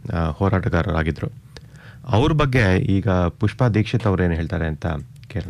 ಹೋರಾಟಗಾರರಾಗಿದ್ದರು. ಅವ್ರ ಬಗ್ಗೆ ಈಗ ಪುಷ್ಪಾ ದೀಕ್ಷಿತ್ ಅವ್ರೇನು ಹೇಳ್ತಾರೆ ಅಂತ ಕೇಳೋಣ.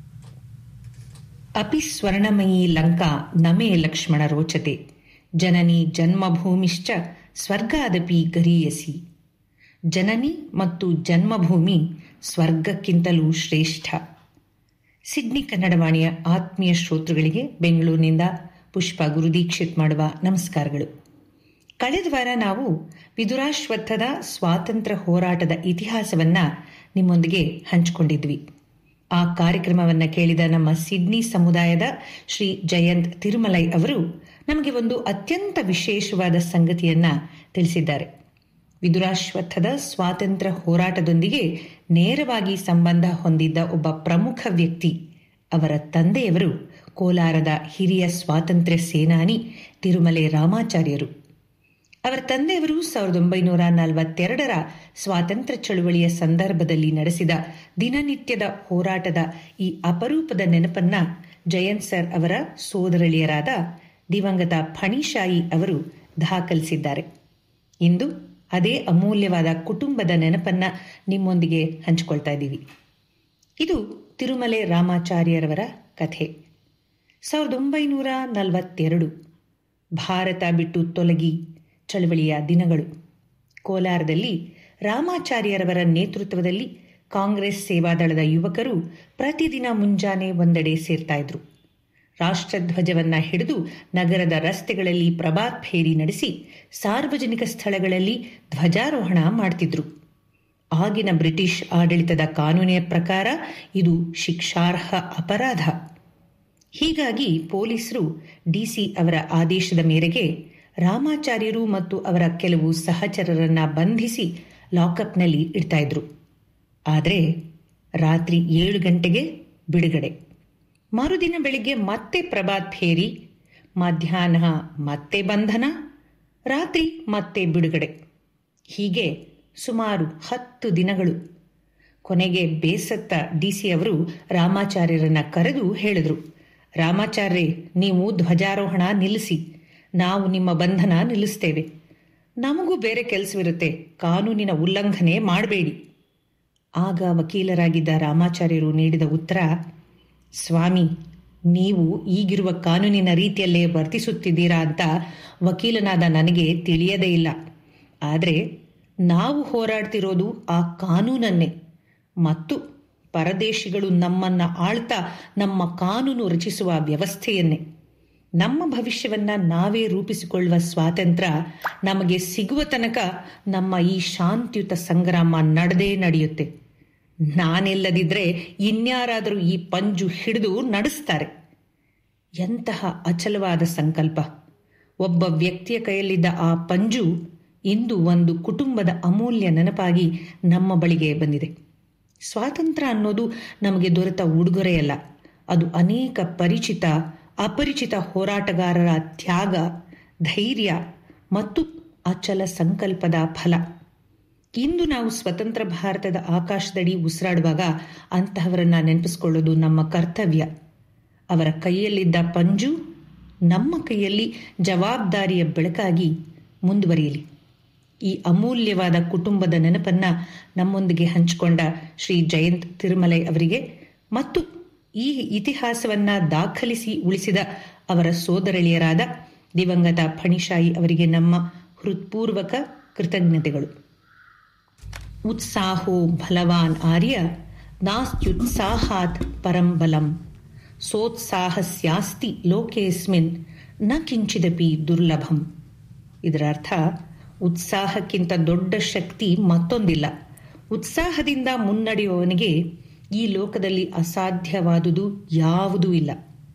ಅಪಿ ಸ್ವರ್ಣಮಯೀ ಲಂಕಾ ನಮೇ ಲಕ್ಷ್ಮಣ ರೋಚತೆ, ಜನನಿ ಜನ್ಮಭೂಮಿಶ್ಚ ಸ್ವರ್ಗಾದಪಿ ಗರೀಯಸಿ. ಜನನಿ ಮತ್ತು ಜನ್ಮಭೂಮಿ ಸ್ವರ್ಗಕ್ಕಿಂತಲೂ ಶ್ರೇಷ್ಠ. ಸಿಡ್ನಿ ಕನ್ನಡವಾಣಿಯ ಆತ್ಮೀಯ ಶ್ರೋತೃಗಳಿಗೆ ಬೆಂಗಳೂರಿನಿಂದ ಪುಷ್ಪಾ ಗುರುದೀಕ್ಷಿತ್ ಮಾಡುವ ನಮಸ್ಕಾರಗಳು. ಕಳೆದ ವಾರ ನಾವು ವಿದುರಾಶ್ವತ್ಥದ ಸ್ವಾತಂತ್ರ್ಯ ಹೋರಾಟದ ಇತಿಹಾಸವನ್ನು ನಿಮ್ಮೊಂದಿಗೆ ಹಂಚಿಕೊಂಡಿದ್ವಿ. ಆ ಕಾರ್ಯಕ್ರಮವನ್ನು ಕೇಳಿದ ನಮ್ಮ ಸಿಡ್ನಿ ಸಮುದಾಯದ ಶ್ರೀ ಜಯಂತ್ ತಿರುಮಲೈ ಅವರು ನಮಗೆ ಒಂದು ಅತ್ಯಂತ ವಿಶೇಷವಾದ ಸಂಗತಿಯನ್ನು ತಿಳಿಸಿದ್ದಾರೆ. ವಿದುರಾಶ್ವತ್ಥದ ಸ್ವಾತಂತ್ರ್ಯ ಹೋರಾಟದೊಂದಿಗೆ ನೇರವಾಗಿ ಸಂಬಂಧ ಹೊಂದಿದ್ದ ಒಬ್ಬ ಪ್ರಮುಖ ವ್ಯಕ್ತಿ, ಅವರ ತಂದೆಯವರು ಕೋಲಾರದ ಹಿರಿಯ ಸ್ವಾತಂತ್ರ್ಯ ಸೇನಾನಿ ತಿರುಮಲೆ ರಾಮಾಚಾರ್ಯರು. ಅವರ ತಂದೆಯವರು 1942ರ ಸ್ವಾತಂತ್ರ್ಯ ಚಳುವಳಿಯ ಸಂದರ್ಭದಲ್ಲಿ ನಡೆಸಿದ ದಿನನಿತ್ಯದ ಹೋರಾಟದ ಈ ಅಪರೂಪದ ನೆನಪನ್ನ ಜಯಂತ್ ಸರ್ ಅವರ ಸೋದರಳಿಯರಾದ ದಿವಂಗತ ಫಣಿಶಾಯಿ ಅವರು ದಾಖಲಿಸಿದ್ದಾರೆ. ಇಂದು ಅದೇ ಅಮೂಲ್ಯವಾದ ಕುಟುಂಬದ ನೆನಪನ್ನ ನಿಮ್ಮೊಂದಿಗೆ ಹಂಚಿಕೊಳ್ತಾ ಇದ್ದೀವಿ. ಇದು ತಿರುಮಲೆ ರಾಮಾಚಾರ್ಯರವರ ಕಥೆ. 1942 ಭಾರತ ಬಿಟ್ಟು ತೊಲಗಿ ಚಳವಳಿಯ ದಿನಗಳು. ಕೋಲಾರದಲ್ಲಿ ರಾಮಾಚಾರ್ಯರವರ ನೇತೃತ್ವದಲ್ಲಿ ಕಾಂಗ್ರೆಸ್ ಸೇವಾದಳದ ಯುವಕರು ಪ್ರತಿದಿನ ಮುಂಜಾನೆ ಒಂದೆಡೆ ಸೇರ್ತಾ ಇದ್ರು. ರಾಷ್ಟ್ರಧ್ವಜವನ್ನ ಹಿಡಿದು ನಗರದ ರಸ್ತೆಗಳಲ್ಲಿ ಪ್ರಭಾತ್ ಫೇರಿ ನಡೆಸಿ ಸಾರ್ವಜನಿಕ ಸ್ಥಳಗಳಲ್ಲಿ ಧ್ವಜಾರೋಹಣ ಮಾಡ್ತಿದ್ರು. ಆಗಿನ ಬ್ರಿಟಿಷ್ ಆಡಳಿತದ ಕಾನೂನಿನ ಪ್ರಕಾರ ಇದು ಶಿಕ್ಷಾರ್ಹ ಅಪರಾಧ. ಹೀಗಾಗಿ ಪೊಲೀಸರು ಡಿಸಿ ಅವರ ಆದೇಶದ ಮೇರೆಗೆ ರಾಮಾಚಾರ್ಯರು ಮತ್ತು ಅವರ ಕೆಲವು ಸಹಚರರನ್ನ ಬಂಧಿಸಿ ಲಾಕಪ್ನಲ್ಲಿ ಇಡ್ತಾ ಇದ್ರು. ಆದರೆ ರಾತ್ರಿ 7 ಗಂಟೆಗೆ ಬಿಡುಗಡೆ. ಮರುದಿನ ಬೆಳಿಗ್ಗೆ ಮತ್ತೆ ಪ್ರಭಾತ್ ಫೇರಿ, ಮಧ್ಯಾಹ್ನ ಮತ್ತೆ ಬಂಧನ, ರಾತ್ರಿ ಮತ್ತೆ ಬಿಡುಗಡೆ. ಹೀಗೆ ಸುಮಾರು 10 ದಿನಗಳು. ಕೊನೆಗೆ ಬೇಸತ್ತ ಡಿಸಿ ಅವರು ರಾಮಾಚಾರ್ಯರನ್ನ ಕರೆದು ಹೇಳಿದ್ರು, ರಾಮಾಚಾರ್ಯರೇ, ನೀವು ಧ್ವಜಾರೋಹಣ ನಿಲ್ಲಿಸಿ, ನಾವು ನಿಮ್ಮ ಬಂಧನ ನಿಲ್ಲಿಸ್ತೇವೆ. ನಮಗೂ ಬೇರೆ ಕೆಲಸವಿರುತ್ತೆ, ಕಾನೂನಿನ ಉಲ್ಲಂಘನೆ ಮಾಡಬೇಡಿ. ಆಗ ವಕೀಲರಾಗಿದ್ದ ರಾಮಾಚಾರ್ಯರು ನೀಡಿದ ಉತ್ತರ, ಸ್ವಾಮಿ, ನೀವು ಈಗಿರುವ ಕಾನೂನಿನ ರೀತಿಯಲ್ಲೇ ವರ್ತಿಸುತ್ತಿದ್ದೀರಾ ಅಂತ ವಕೀಲನಾದ ನನಗೆ ತಿಳಿಯದೇ ಇಲ್ಲ. ಆದರೆ ನಾವು ಹೋರಾಡ್ತಿರೋದು ಆ ಕಾನೂನನ್ನೇ, ಮತ್ತು ಪರದೇಶಿಗಳು ನಮ್ಮನ್ನ ಆಳ್ತಾ ನಮ್ಮ ಕಾನೂನು ರಚಿಸುವ ವ್ಯವಸ್ಥೆಯನ್ನೇ. ನಮ್ಮ ಭವಿಷ್ಯವನ್ನ ನಾವೇ ರೂಪಿಸಿಕೊಳ್ಳುವ ಸ್ವಾತಂತ್ರ್ಯ ನಮಗೆ ಸಿಗುವ ತನಕ ನಮ್ಮ ಈ ಶಾಂತಿಯುತ ಸಂಗ್ರಾಮ ನಡೆಯುತ್ತೆ. ನಾನಿಲ್ಲದಿದ್ರೆ ಇನ್ಯಾರಾದರೂ ಈ ಪಂಜು ಹಿಡಿದು ನಡೆಸ್ತಾರೆ. ಎಂತಹ ಅಚಲವಾದ ಸಂಕಲ್ಪ! ಒಬ್ಬ ವ್ಯಕ್ತಿಯ ಕೈಯಲ್ಲಿದ್ದ ಆ ಪಂಜು ಇಂದು ಒಂದು ಕುಟುಂಬದ ಅಮೂಲ್ಯ ನೆನಪಾಗಿ ನಮ್ಮ ಬಳಿಗೆ ಬಂದಿದೆ. ಸ್ವಾತಂತ್ರ್ಯ ಅನ್ನೋದು ನಮಗೆ ದೊರೆತ ಉಡುಗೊರೆಯಲ್ಲ, ಅದು ಅನೇಕ ಪರಿಚಿತ ಅಪರಿಚಿತ ಹೋರಾಟಗಾರರ ತ್ಯಾಗ, ಧೈರ್ಯ ಮತ್ತು ಅಚಲ ಸಂಕಲ್ಪದ ಫಲ. ಇಂದು ನಾವು ಸ್ವತಂತ್ರ ಭಾರತದ ಆಕಾಶದಡಿ ಉಸಿರಾಡುವಾಗ ಅಂತಹವರನ್ನ ನೆನಪಿಸಿಕೊಳ್ಳೋದು ನಮ್ಮ ಕರ್ತವ್ಯ. ಅವರ ಕೈಯಲ್ಲಿದ್ದ ಪಂಜು ನಮ್ಮ ಕೈಯಲ್ಲಿ ಜವಾಬ್ದಾರಿಯ ಬೆಳಕಾಗಿ ಮುಂದುವರಿಯಲಿ. ಈ ಅಮೂಲ್ಯವಾದ ಕುಟುಂಬದ ನೆನಪನ್ನ ನಮ್ಮೊಂದಿಗೆ ಹಂಚಿಕೊಂಡ ಶ್ರೀ ಜಯಂತ್ ತಿರುಮಲೈ ಅವರಿಗೆ ಮತ್ತು ಈ ಇತಿಹಾಸವನ್ನ ದಾಖಲಿಸಿ ಉಳಿಸಿದ ಅವರ ಸೋದರಳಿಯರಾದ ದಿವಂಗತ ಫಣಿಶಾಯಿ ಅವರಿಗೆ ನಮ್ಮ ಹೃತ್ಪೂರ್ವಕ ಕೃತಜ್ಞತೆಗಳು. ಉತ್ಸಾಹೋ ಬಲವಾನ್ ಆರ್ಯ ನಾಸ್ತ್ಯುತ್ಸಾಹಾತ್ ಪರಂ ಬಲಂ, ಸೋತ್ಸಾಹಸ್ಯಾಸ್ತಿ ಲೋಕೇಸ್ಮಿನ್ ನ ಕಿಂಚಿದಪಿ ದುರ್ಲಭಂ. ಇದರ ಅರ್ಥ, ಉತ್ಸಾಹಕ್ಕಿಂತ ದೊಡ್ಡ ಶಕ್ತಿ ಮತ್ತೊಂದಿಲ್ಲ. ಉತ್ಸಾಹದಿಂದ ಮುನ್ನಡೆಯುವವನಿಗೆ ಈ ಲೋಕದಲ್ಲಿ ಅಸಾಧ್ಯವಾದುದು ಯಾವುದೂ ಇಲ್ಲ.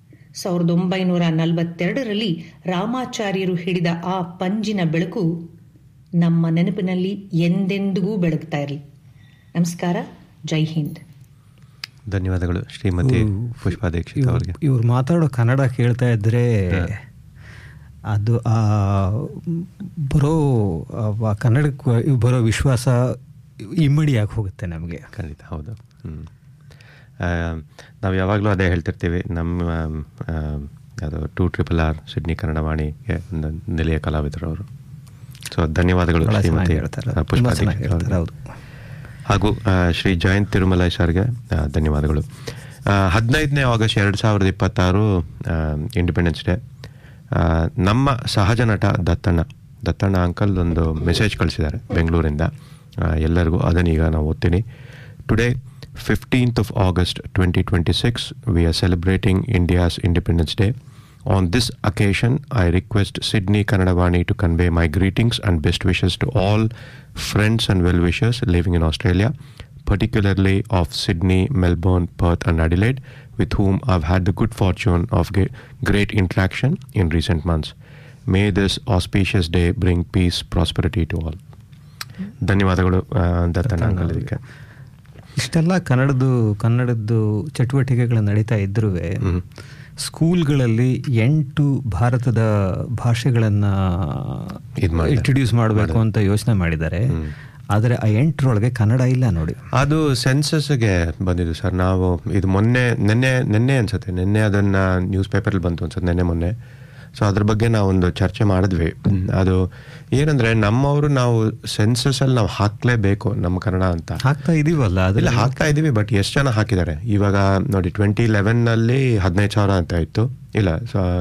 1942ರಲ್ಲಿ ರಾಮಾಚಾರ್ಯರು ಹಿಡಿದ ಆ ಪಂಜಿನ ಬೆಳಕು ನಮ್ಮ ನೆನಪಿನಲ್ಲಿ ಎಂದೆಂದಿಗೂ ಬೆಳಗ್ತಾ ಇರಲಿ. ನಮಸ್ಕಾರ. ಜೈ ಹಿಂದ್. ಧನ್ಯವಾದಗಳು ಶ್ರೀಮತಿ ಪುಷ್ಪಾ ದೀಕ್ಷಿತ್ ಅವರಿಗೆ. ಇವ್ರು ಮಾತಾಡೋ ಕನ್ನಡ ಕೇಳ್ತಾ ಇದ್ರೆ ಅದು ಕನ್ನಡಕ್ಕೆ ಬರೋ ವಿಶ್ವಾಸ ಇಮ್ಮಡಿಯಾಗಿ ಹೋಗುತ್ತೆ ನಮಗೆ. ಖಂಡಿತ ಹೌದು. ನಾವು ಯಾವಾಗಲೂ ಅದೇ ಹೇಳ್ತಿರ್ತೀವಿ, ನಮ್ಮ ಅದು 2RRR ಸಿಡ್ನಿ ಕನ್ನಡವಾಣಿಗೆ ನಿಲಯ ಕಲಾವಿದರು ಅವರು. ಸೊ ಧನ್ಯವಾದಗಳು ಶ್ರೀಮತಿ ಪುಷ್ಪಾ ದೀಕ್ಷಿತ್ ಅವ್ರಿಗೆ. ಹಾಗೂ ಶ್ರೀ ಜಯಂತ್ ತಿರುಮಲೈ ಸರ್ಗೆ ಧನ್ಯವಾದಗಳು. 15ನೇ ಆಗಸ್ಟ್ 2026 ಇಂಡಿಪೆಂಡೆನ್ಸ್ ಡೇ. ನಮ್ಮ ಸಹಜ ನಟ ದತ್ತಣ್ಣ ಅಂಕಲ್ ಒಂದು ಮೆಸೇಜ್ ಕಳಿಸಿದ್ದಾರೆ ಬೆಂಗಳೂರಿಂದ ಎಲ್ಲರಿಗೂ. ಅದನ್ನೀಗ ನಾವು ಓದ್ತೀನಿ. Today 15th of August 2026 we are celebrating India's Independence Day. On this occasion I request Sydney Kannadavani to convey my greetings and best wishes to all friends and well-wishers living in Australia, particularly of Sydney, Melbourne, Perth and Adelaide, with whom I've had the good fortune of great interaction in recent months. May this auspicious day bring peace, prosperity to all. ಧನ್ಯವಾದಗಳು Dattanna uncle. ಇದಕ್ಕೆ ಇಷ್ಟೆಲ್ಲ ಕನ್ನಡದ್ದು ಚಟುವಟಿಕೆಗಳು ನಡೀತಾ ಇದ್ರೂ ಸ್ಕೂಲ್ಗಳಲ್ಲಿ 8 ಭಾರತದ ಭಾಷೆಗಳನ್ನು introduce ಮಾಡಬೇಕು ಅಂತ ಯೋಚನೆ ಮಾಡಿದ್ದಾರೆ. ಆದರೆ ಆ 8ರೊಳಗೆ ಕನ್ನಡ ಇಲ್ಲ ನೋಡಿ. ಅದು ಸೆನ್ಸಸ್ಗೆ ಬಂದಿದ್ದು ಸರ್. ನಾವು ಇದು ನಿನ್ನೆ ಅನ್ಸುತ್ತೆ, ನಿನ್ನೆ ಅದನ್ನು ನ್ಯೂಸ್ ಪೇಪರಲ್ಲಿ ಬಂತು ಅನ್ಸುತ್ತೆ, ಮೊನ್ನೆ. ಸೊ ಅದ್ರ ಬಗ್ಗೆ ನಾವೊಂದು ಚರ್ಚೆ ಮಾಡಿದ್ವಿ. ಅದು ಏನಂದ್ರೆ ನಾವು ಸೆನ್ಸಸ್ ನಾವು ಹಾಕ್ಲೇಬೇಕು ನಮ್ಮ ಕನ್ನಡ ಅಂತ ಹಾಕ್ತಾ ಇದೀವಲ್ಲ, ಅದೆಲ್ಲ ಹಾಕ್ತಾ ಇದೀವಿ. ಬಟ್ ಎಷ್ಟು ಜನ ಹಾಕಿದ್ದಾರೆ ಇವಾಗ ನೋಡಿ. 2011 15,000 ಅಂತ ಇತ್ತು, ಇಲ್ಲ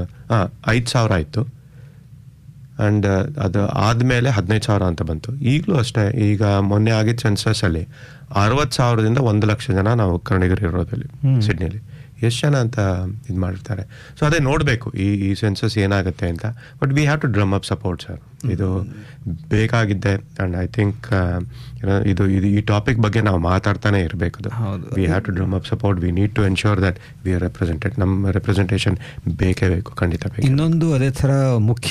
5,000 ಇತ್ತು. ಆ್ಯಂಡ್ ಅದು ಆದಮೇಲೆ 15,000 ಅಂತ ಬಂತು. ಈಗಲೂ ಅಷ್ಟೇ. ಈಗ ಮೊನ್ನೆ ಆಗಿದ್ದ ಸೆನ್ಸಸ್ ಅಲ್ಲಿ 60,000ದಿಂದ 100,000 ಜನ ನಾವು ಕನ್ನಡಿಗರು ಇರೋದಲ್ಲಿ ಸಿಡ್ನಿಲಿ. ಎಷ್ಟು ಜನ ಅಂತ ಇದು ಮಾಡಿರ್ತಾರೆ. ಸೊ ಅದೇ ನೋಡಬೇಕು ಈ ಸೆನ್ಸಸ್ ಏನಾಗುತ್ತೆ ಅಂತ. But we have to drum up support sir. ಇದು ಬೇಕಾಗಿದ್ದೆ. ಆ್ಯಂಡ್ ಐ ಥಿಂಕ್ ಇದು ಈ ಟಾಪಿಕ್ ಬಗ್ಗೆ ನಾವು ಮಾತಾಡ್ತಾನೆ ಇರಬೇಕು. We have to drum up support. We need to ensure that we are represented. ನಮ್ಮ ರೆಪ್ರೆಸೆಂಟೇಷನ್ ಬೇಕೇ ಬೇಕು, ಖಂಡಿತ ಬೇಕು. ಇನ್ನೊಂದು ಅದೇ ಥರ ಮುಖ್ಯ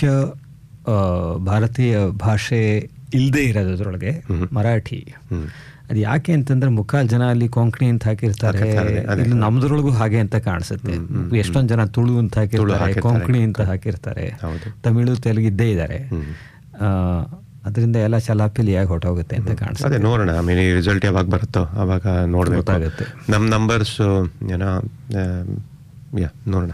ಭಾರತೀಯ ಭಾಷೆ ಇಲ್ಲದೆ ಇರೋದ್ರೊಳಗೆ ಮರಾಠಿ. ಅದು ಯಾಕೆ ಅಂತಂದ್ರೆ ಮುಕ್ಕಾಲು ಜನ ಅಲ್ಲಿ ಕೊಂಕಣಿ ಅಂತ ಹಾಕಿರ್ತಾರೆ. ಇಲ್ಲಿ ನಮ್ದ್ರೊಳಗೂ ಹಾಗೆ ಅಂತ ಕಾಣಿಸುತ್ತೆ. ಎಷ್ಟೊಂದು ಜನ ತುಳು ಅಂತ ಹಾಕಿರ್ತಾರೆ, ಕೊಂಕಣಿ ಅಂತ ಹಾಕಿರ್ತಾರೆ, ತಮಿಳು ತೆಲುಗು ಇದ್ದೇ ಇದ್ದಾರೆ. ಅದರಿಂದ ಎಲ್ಲ ಚಲಾಪಿಲಿಯಾಗಿ ಹೊಟ್ಟೋಗುತ್ತೆ ಅಂತ ಕಾಣಿಸುತ್ತೆ. ಅದೇ ನೋಡೋಣ. ಆಮೇಲೆ ಈ ರಿಸಲ್ಟ್ ಯಾವಾಗ ಬರುತ್ತೋ ಅವಾಗ ನೋಡ್ಬೇಕಾಗುತ್ತೆ. ನಮ್ಮ ನಂಬರ್ಸ್ ಏನೋ ನೋಡೋಣ.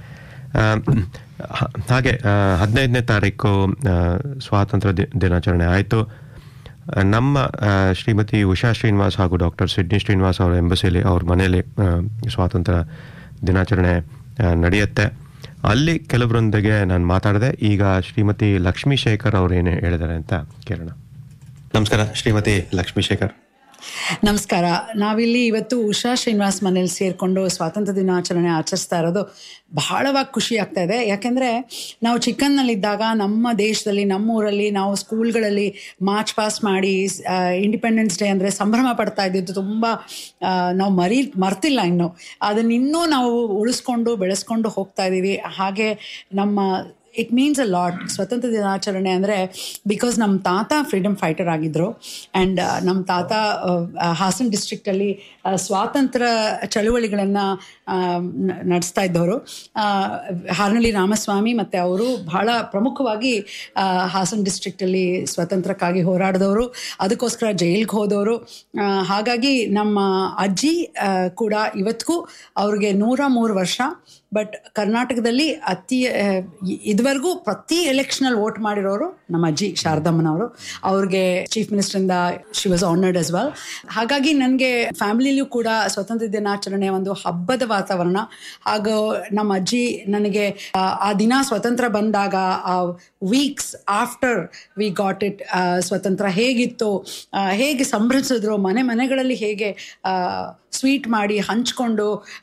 ಹಾಗೆ 15ನೇ ತಾರೀಕು ಸ್ವಾತಂತ್ರ್ಯ ದಿನಾಚರಣೆ ಆಯಿತು. ನಮ್ಮ ಶ್ರೀಮತಿ ಉಷಾ ಶ್ರೀನಿವಾಸ್ ಹಾಗೂ ಡಾಕ್ಟರ್ ಸಿಡ್ನಿ ಶ್ರೀನಿವಾಸ್ ಅವರ ಎಂಬಸಿಲಿ ಅವ್ರ ಮನೆಯಲ್ಲಿ ಸ್ವಾತಂತ್ರ್ಯ ದಿನಾಚರಣೆ ನಡೆಯುತ್ತೆ. ಅಲ್ಲಿ ಕೆಲವರೊಂದಿಗೆ ನಾನು ಮಾತಾಡಿದೆ. ಈಗ ಶ್ರೀಮತಿ ಲಕ್ಷ್ಮೀ ಶೇಖರ್ ಅವ್ರು ಏನು ಹೇಳಿದ್ದಾರೆ ಅಂತ ಕೇಳೋಣ. ನಮಸ್ಕಾರ ಶ್ರೀಮತಿ ಲಕ್ಷ್ಮೀ ಶೇಖರ್. ನಮಸ್ಕಾರ. ನಾವಿಲ್ಲಿ ಇವತ್ತು ಉಷಾ ಶ್ರೀನಿವಾಸ್ ಮನೇಲಿ ಸೇರಿಕೊಂಡು ಸ್ವಾತಂತ್ರ್ಯ ದಿನಾಚರಣೆ ಆಚರಿಸ್ತಾ ಇರೋದು ಬಹಳವಾಗಿ ಖುಷಿ ಆಗ್ತಾ ಇದೆ. ಯಾಕೆಂದರೆ ನಾವು ಚಿಕ್ಕನ್ನಲ್ಲಿದ್ದಾಗ ನಮ್ಮ ದೇಶದಲ್ಲಿ, ನಮ್ಮೂರಲ್ಲಿ ನಾವು ಸ್ಕೂಲ್ಗಳಲ್ಲಿ ಮಾರ್ಚ್ ಪಾಸ್ಟ್ ಮಾಡಿ ಇಂಡಿಪೆಂಡೆನ್ಸ್ ಡೇ ಅಂದರೆ ಸಂಭ್ರಮ ಪಡ್ತಾ ಇದ್ದಿದ್ದು ತುಂಬ ನಾವು ಮರ್ತಿಲ್ಲ. ಇನ್ನು ಅದನ್ನಿನ್ನೂ ನಾವು ಉಳಿಸ್ಕೊಂಡು ಬೆಳೆಸ್ಕೊಂಡು ಹೋಗ್ತಾ ಇದ್ದೀವಿ. ಹಾಗೆ ನಮ್ಮ ಇಟ್ ಮೀನ್ಸ್ ಅ ಲಾಟ್. ಸ್ವತಂತ್ರ ದಿನಾಚರಣೆ ಅಂದರೆ ಬಿಕಾಸ್ ನಮ್ಮ ತಾತ ಫ್ರೀಡಮ್ ಫೈಟರ್ ಆಗಿದ್ದರು. ಆ್ಯಂಡ್ ನಮ್ಮ ತಾತ ಹಾಸನ್ ಡಿಸ್ಟ್ರಿಕ್ಟಲ್ಲಿ ಸ್ವಾತಂತ್ರ್ಯ ಚಳುವಳಿಗಳನ್ನು ನಡೆಸ್ತಾ ಇದ್ದವರು. ಹಾರ್ನಳ್ಳಿ ರಾಮಸ್ವಾಮಿ ಮತ್ತು ಅವರು ಬಹಳ ಪ್ರಮುಖವಾಗಿ ಹಾಸನ್ ಡಿಸ್ಟ್ರಿಕ್ಟಲ್ಲಿ ಸ್ವಾತಂತ್ರ್ಯಕ್ಕಾಗಿ ಹೋರಾಡಿದವರು, ಅದಕ್ಕೋಸ್ಕರ ಜೈಲಿಗೆ ಹೋದವರು. ಹಾಗಾಗಿ ನಮ್ಮ ಅಜ್ಜಿ ಕೂಡ ಇವತ್ತಿಗೂ ಅವ್ರಿಗೆ 103 ವರ್ಷ. ಬಟ್ ಕರ್ನಾಟಕದಲ್ಲಿ ಇದುವರೆಗೂ ಪ್ರತಿ ಎಲೆಕ್ಷನಲ್ಲಿ ವೋಟ್ ಮಾಡಿರೋರು ನಮ್ಮ ಅಜ್ಜಿ ಶಾರದಮ್ಮನವರು. ಅವ್ರಿಗೆ chief ಮಿನಿಸ್ಟರಿಂದ she was honoured as well. ಹಾಗಾಗಿ ನನಗೆ ಫ್ಯಾಮಿಲಿಯಲ್ಲೂ ಕೂಡ ಸ್ವತಂತ್ರ ದಿನಾಚರಣೆ ಒಂದು ಹಬ್ಬದ ವಾತಾವರಣ. ಹಾಗೂ ನಮ್ಮ ಅಜ್ಜಿ ನನಗೆ ಆ ದಿನ ಸ್ವತಂತ್ರ ಬಂದಾಗ ಆ weeks after we got it ಸ್ವತಂತ್ರ ಹೇಗಿತ್ತು, ಹೇಗೆ ಸಂಭ್ರಮಿಸಿದ್ರು, ಮನೆಗಳಲ್ಲಿ ಹೇಗೆ ಸ್ವೀಟ್ ಮಾಡಿ ಹಂಚ್ಕೊಂಡು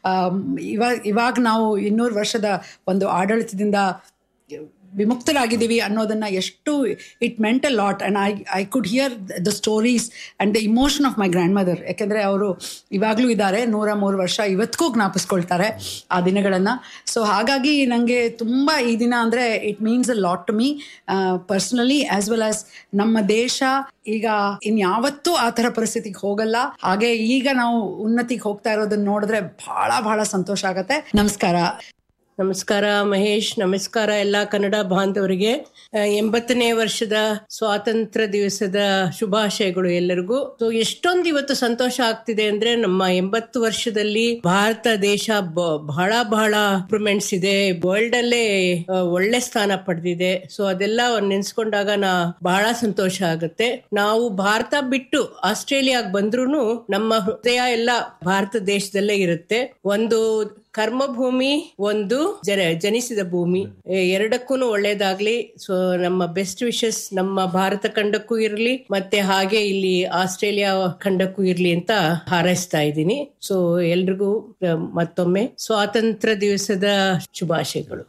ಇವಾಗ ನಾವು 200 ವರ್ಷದ ಒಂದು ಆಡಳಿತದಿಂದ ವಿಮುಕ್ತರಾಗಿದ್ದೀವಿ ಅನ್ನೋದನ್ನು ಎಷ್ಟು it made a lot. And I could here the stories and the emotion of my grand mother. ಯಾಕೆಂದರೆ ಅವರು ಇವಾಗಲೂ ಇದ್ದಾರೆ, 103 ವರ್ಷ, ಇವತ್ತಿಗೂ ಜ್ಞಾಪಿಸ್ಕೊಳ್ತಾರೆ ಆ ದಿನಗಳನ್ನು. ಸೊ ಹಾಗಾಗಿ ನನಗೆ ತುಂಬ ಈ ದಿನ ಅಂದರೆ it means a lot to me personally as well as ನಮ್ಮ ದೇಶ ಈಗ ಇನ್ಯಾವತ್ತೂ ಆ ಥರ ಪರಿಸ್ಥಿತಿಗೆ ಹೋಗಲ್ಲ. ಹಾಗೆ ಈಗ ನಾವು ಉನ್ನತಿಗೆ ಹೋಗ್ತಾ ಇರೋದನ್ನ ನೋಡಿದ್ರೆ ಬಹಳ ಸಂತೋಷ ಆಗತ್ತೆ. ನಮಸ್ಕಾರ. ನಮಸ್ಕಾರ ಮಹೇಶ್, ನಮಸ್ಕಾರ ಎಲ್ಲ ಕನ್ನಡ ಬಾಂಧವರಿಗೆ. 80ನೇ ವರ್ಷದ ಸ್ವಾತಂತ್ರ್ಯ ದಿವಸದ ಶುಭಾಶಯಗಳು ಎಲ್ಲರಿಗೂ. ಎಷ್ಟೊಂದು ಇವತ್ತು ಸಂತೋಷ ಆಗ್ತಿದೆ ಅಂದ್ರೆ, ನಮ್ಮ 80 ವರ್ಷದಲ್ಲಿ ಭಾರತ ದೇಶ ಬಹಳ ಇಂಪ್ರೂವ್ಮೆಂಟ್ಸ್ ಇದೆ, ವರ್ಲ್ಡ್ ಅಲ್ಲೇ ಒಳ್ಳೆ ಸ್ಥಾನ ಪಡೆದಿದೆ. ಸೊ ಅದೆಲ್ಲ ನೆನ್ಸ್ಕೊಂಡಾಗ ಬಹಳ ಸಂತೋಷ ಆಗುತ್ತೆ. ನಾವು ಭಾರತ ಬಿಟ್ಟು ಆಸ್ಟ್ರೇಲಿಯಾಗ್ ಬಂದ್ರೂ ನಮ್ಮ ಹೃದಯ ಎಲ್ಲ ಭಾರತ ದೇಶದಲ್ಲೇ ಇರುತ್ತೆ. ಒಂದು ಕರ್ಮಭೂಮಿ, ಒಂದು ಜನಿಸಿದ ಭೂಮಿ, ಎರಡಕ್ಕೂ ಒಳ್ಳೇದಾಗ್ಲಿ. ಸೊ ನಮ್ಮ ಬೆಸ್ಟ್ ವಿಶಸ್ ನಮ್ಮ ಭಾರತ ಖಂಡಕ್ಕೂ ಇರ್ಲಿ, ಮತ್ತೆ ಹಾಗೆ ಇಲ್ಲಿ ಆಸ್ಟ್ರೇಲಿಯಾ ಖಂಡಕ್ಕೂ ಇರ್ಲಿ ಅಂತ ಹಾರೈಸ್ತಾ ಇದ್ದೀನಿ. ಸೊ ಎಲ್ರಿಗೂ ಮತ್ತೊಮ್ಮೆ ಸ್ವಾತಂತ್ರ್ಯ ದಿವಸದ ಶುಭಾಶಯಗಳು.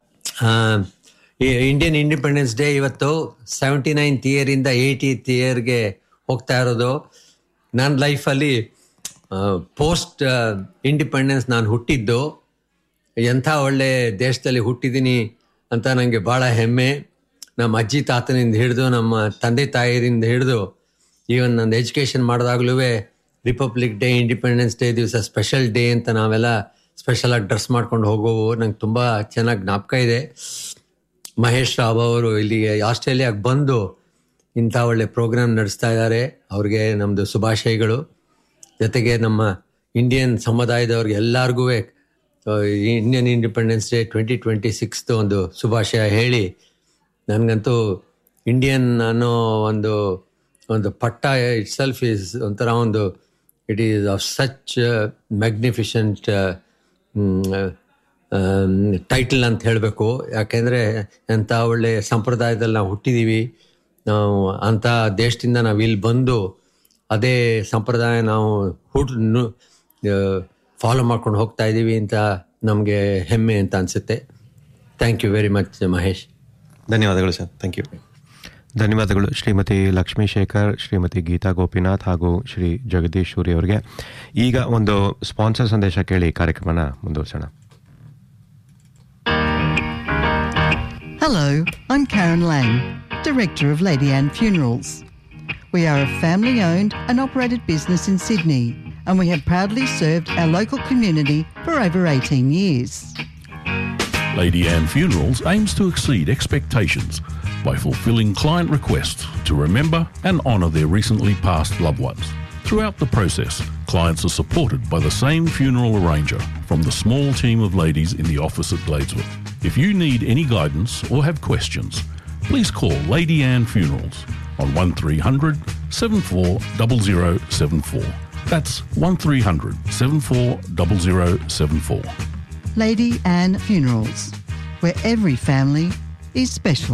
ಇಂಡಿಯನ್ ಇಂಡಿಪೆಂಡೆನ್ಸ್ ಡೇ ಇವತ್ತು 79th ಇಯರ್ ಇಂದ 80th ಇಯರ್ಗೆ ಹೋಗ್ತಾ ಇರೋದು. ನನ್ನ ಲೈಫಲ್ಲಿ ಪೋಸ್ಟ್ ಇಂಡಿಪೆಂಡೆನ್ಸ್ ನಾನು ಹುಟ್ಟಿದ್ದು, ಎಂಥ ಒಳ್ಳೆ ದೇಶದಲ್ಲಿ ಹುಟ್ಟಿದ್ದೀನಿ ಅಂತ ನನಗೆ ಭಾಳ ಹೆಮ್ಮೆ. ನಮ್ಮ ಅಜ್ಜಿ ತಾತನಿಂದ ಹಿಡಿದು, ನಮ್ಮ ತಂದೆ ತಾಯಿಯಿಂದ ಹಿಡಿದು, ಈವನ್ ನನ್ನ education ಮಾಡಿದಾಗ್ಲೂ republic day, independence day ದಿವಸ ಸ್ಪೆಷಲ್ ಡೇ ಅಂತ ನಾವೆಲ್ಲ ಸ್ಪೆಷಲಾಗಿ ಡ್ರೆಸ್ ಮಾಡ್ಕೊಂಡು ಹೋಗೋವು ನಂಗೆ ತುಂಬ ಚೆನ್ನಾಗಿ ಜ್ಞಾಪಕ ಇದೆ. ಮಹೇಶ್ ರಾವ್ ಅವರು ಇಲ್ಲಿ ಆಸ್ಟ್ರೇಲಿಯಾಗೆ ಬಂದು ಇಂಥ ಒಳ್ಳೆ ಪ್ರೋಗ್ರಾಮ್ ನಡೆಸ್ತಾ ಇದ್ದಾರೆ, ಅವ್ರಿಗೆ ನಮ್ಮದು ಶುಭಾಶಯಗಳು. ಜೊತೆಗೆ ನಮ್ಮ ಇಂಡಿಯನ್ ಸಮುದಾಯದವ್ರಿಗೆ ಎಲ್ಲರಿಗೂ ಇಂಡಿಯನ್ ಇಂಡಿಪೆಂಡೆನ್ಸ್ ಡೇ 2026 ಒಂದು ಶುಭಾಶಯ ಹೇಳಿ, ನನಗಂತೂ ಇಂಡಿಯನ್ ಅನ್ನೋ ಒಂದು ಪಟ್ಟ ಇಟ್ ಸೆಲ್ಫ್ ಈಸ್ ಒಂಥರ it is of such magnificent title ಅಂತ ಹೇಳಬೇಕು. ಯಾಕೆಂದರೆ ಎಂಥ ಒಳ್ಳೆ ಸಂಪ್ರದಾಯದಲ್ಲಿ ನಾವು ಹುಟ್ಟಿದ್ದೀವಿ, ನಾವು ಅಂಥ ದೇಶದಿಂದ ನಾವು ಇಲ್ಲಿ ಬಂದು ಅದೇ ಸಂಪ್ರದಾಯ ನಾವು ಫಾಲೋ ಮಾಡ್ಕೊಂಡು ಹೋಗ್ತಾ ಇದ್ದೀವಿ ಅಂತ ನಮಗೆ ಹೆಮ್ಮೆ ಅಂತ ಅನಿಸುತ್ತೆ. Thank you very much Mahesh. ಧನ್ಯವಾದಗಳು ಸರ್. Thank you. ಧನ್ಯವಾದಗಳು ಶ್ರೀಮತಿ ಲಕ್ಷ್ಮೀ ಶೇಖರ್, ಶ್ರೀಮತಿ ಗೀತಾ ಗೋಪಿನಾಥ್ ಹಾಗೂ ಶ್ರೀ ಜಗದೀಶ್ ಸೂರಿ ಅವರಿಗೆ. ಈಗ ಒಂದು ಸ್ಪಾನ್ಸರ್ ಸಂದೇಶ ಕೇಳಿ ಕಾರ್ಯಕ್ರಮನ ಮುಂದುವರಿಸೋಣ. Hello, I'm Karen Lang, Director of Lady Anne Funerals. We are a family-owned and operated business in Sydney, and we have proudly served our local community for over 18 years. Lady Anne Funerals aims to exceed expectations by fulfilling client requests to remember and honour their recently passed loved ones. Throughout the process, clients are supported by the same funeral arranger from the small team of ladies in the office at Gladeswood. If you need any guidance or have questions, please call Lady Anne Funerals on 1300 740074. That's 1300 740074. Lady Anne Funerals, where every family is special.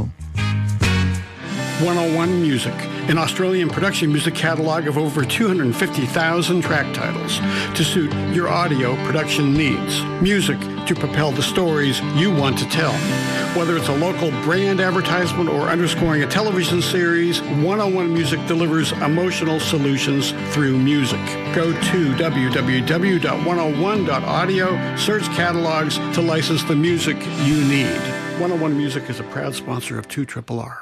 101 Music, an Australian production music catalog of over 250,000 track titles to suit your audio production needs. Music to propel the stories you want to tell. Whether it's a local brand advertisement or underscoring a television series, 101 Music delivers emotional solutions through music. Go to www.101.audio, search catalogs to license the music you need. 101 Music is a proud sponsor of 2RRR.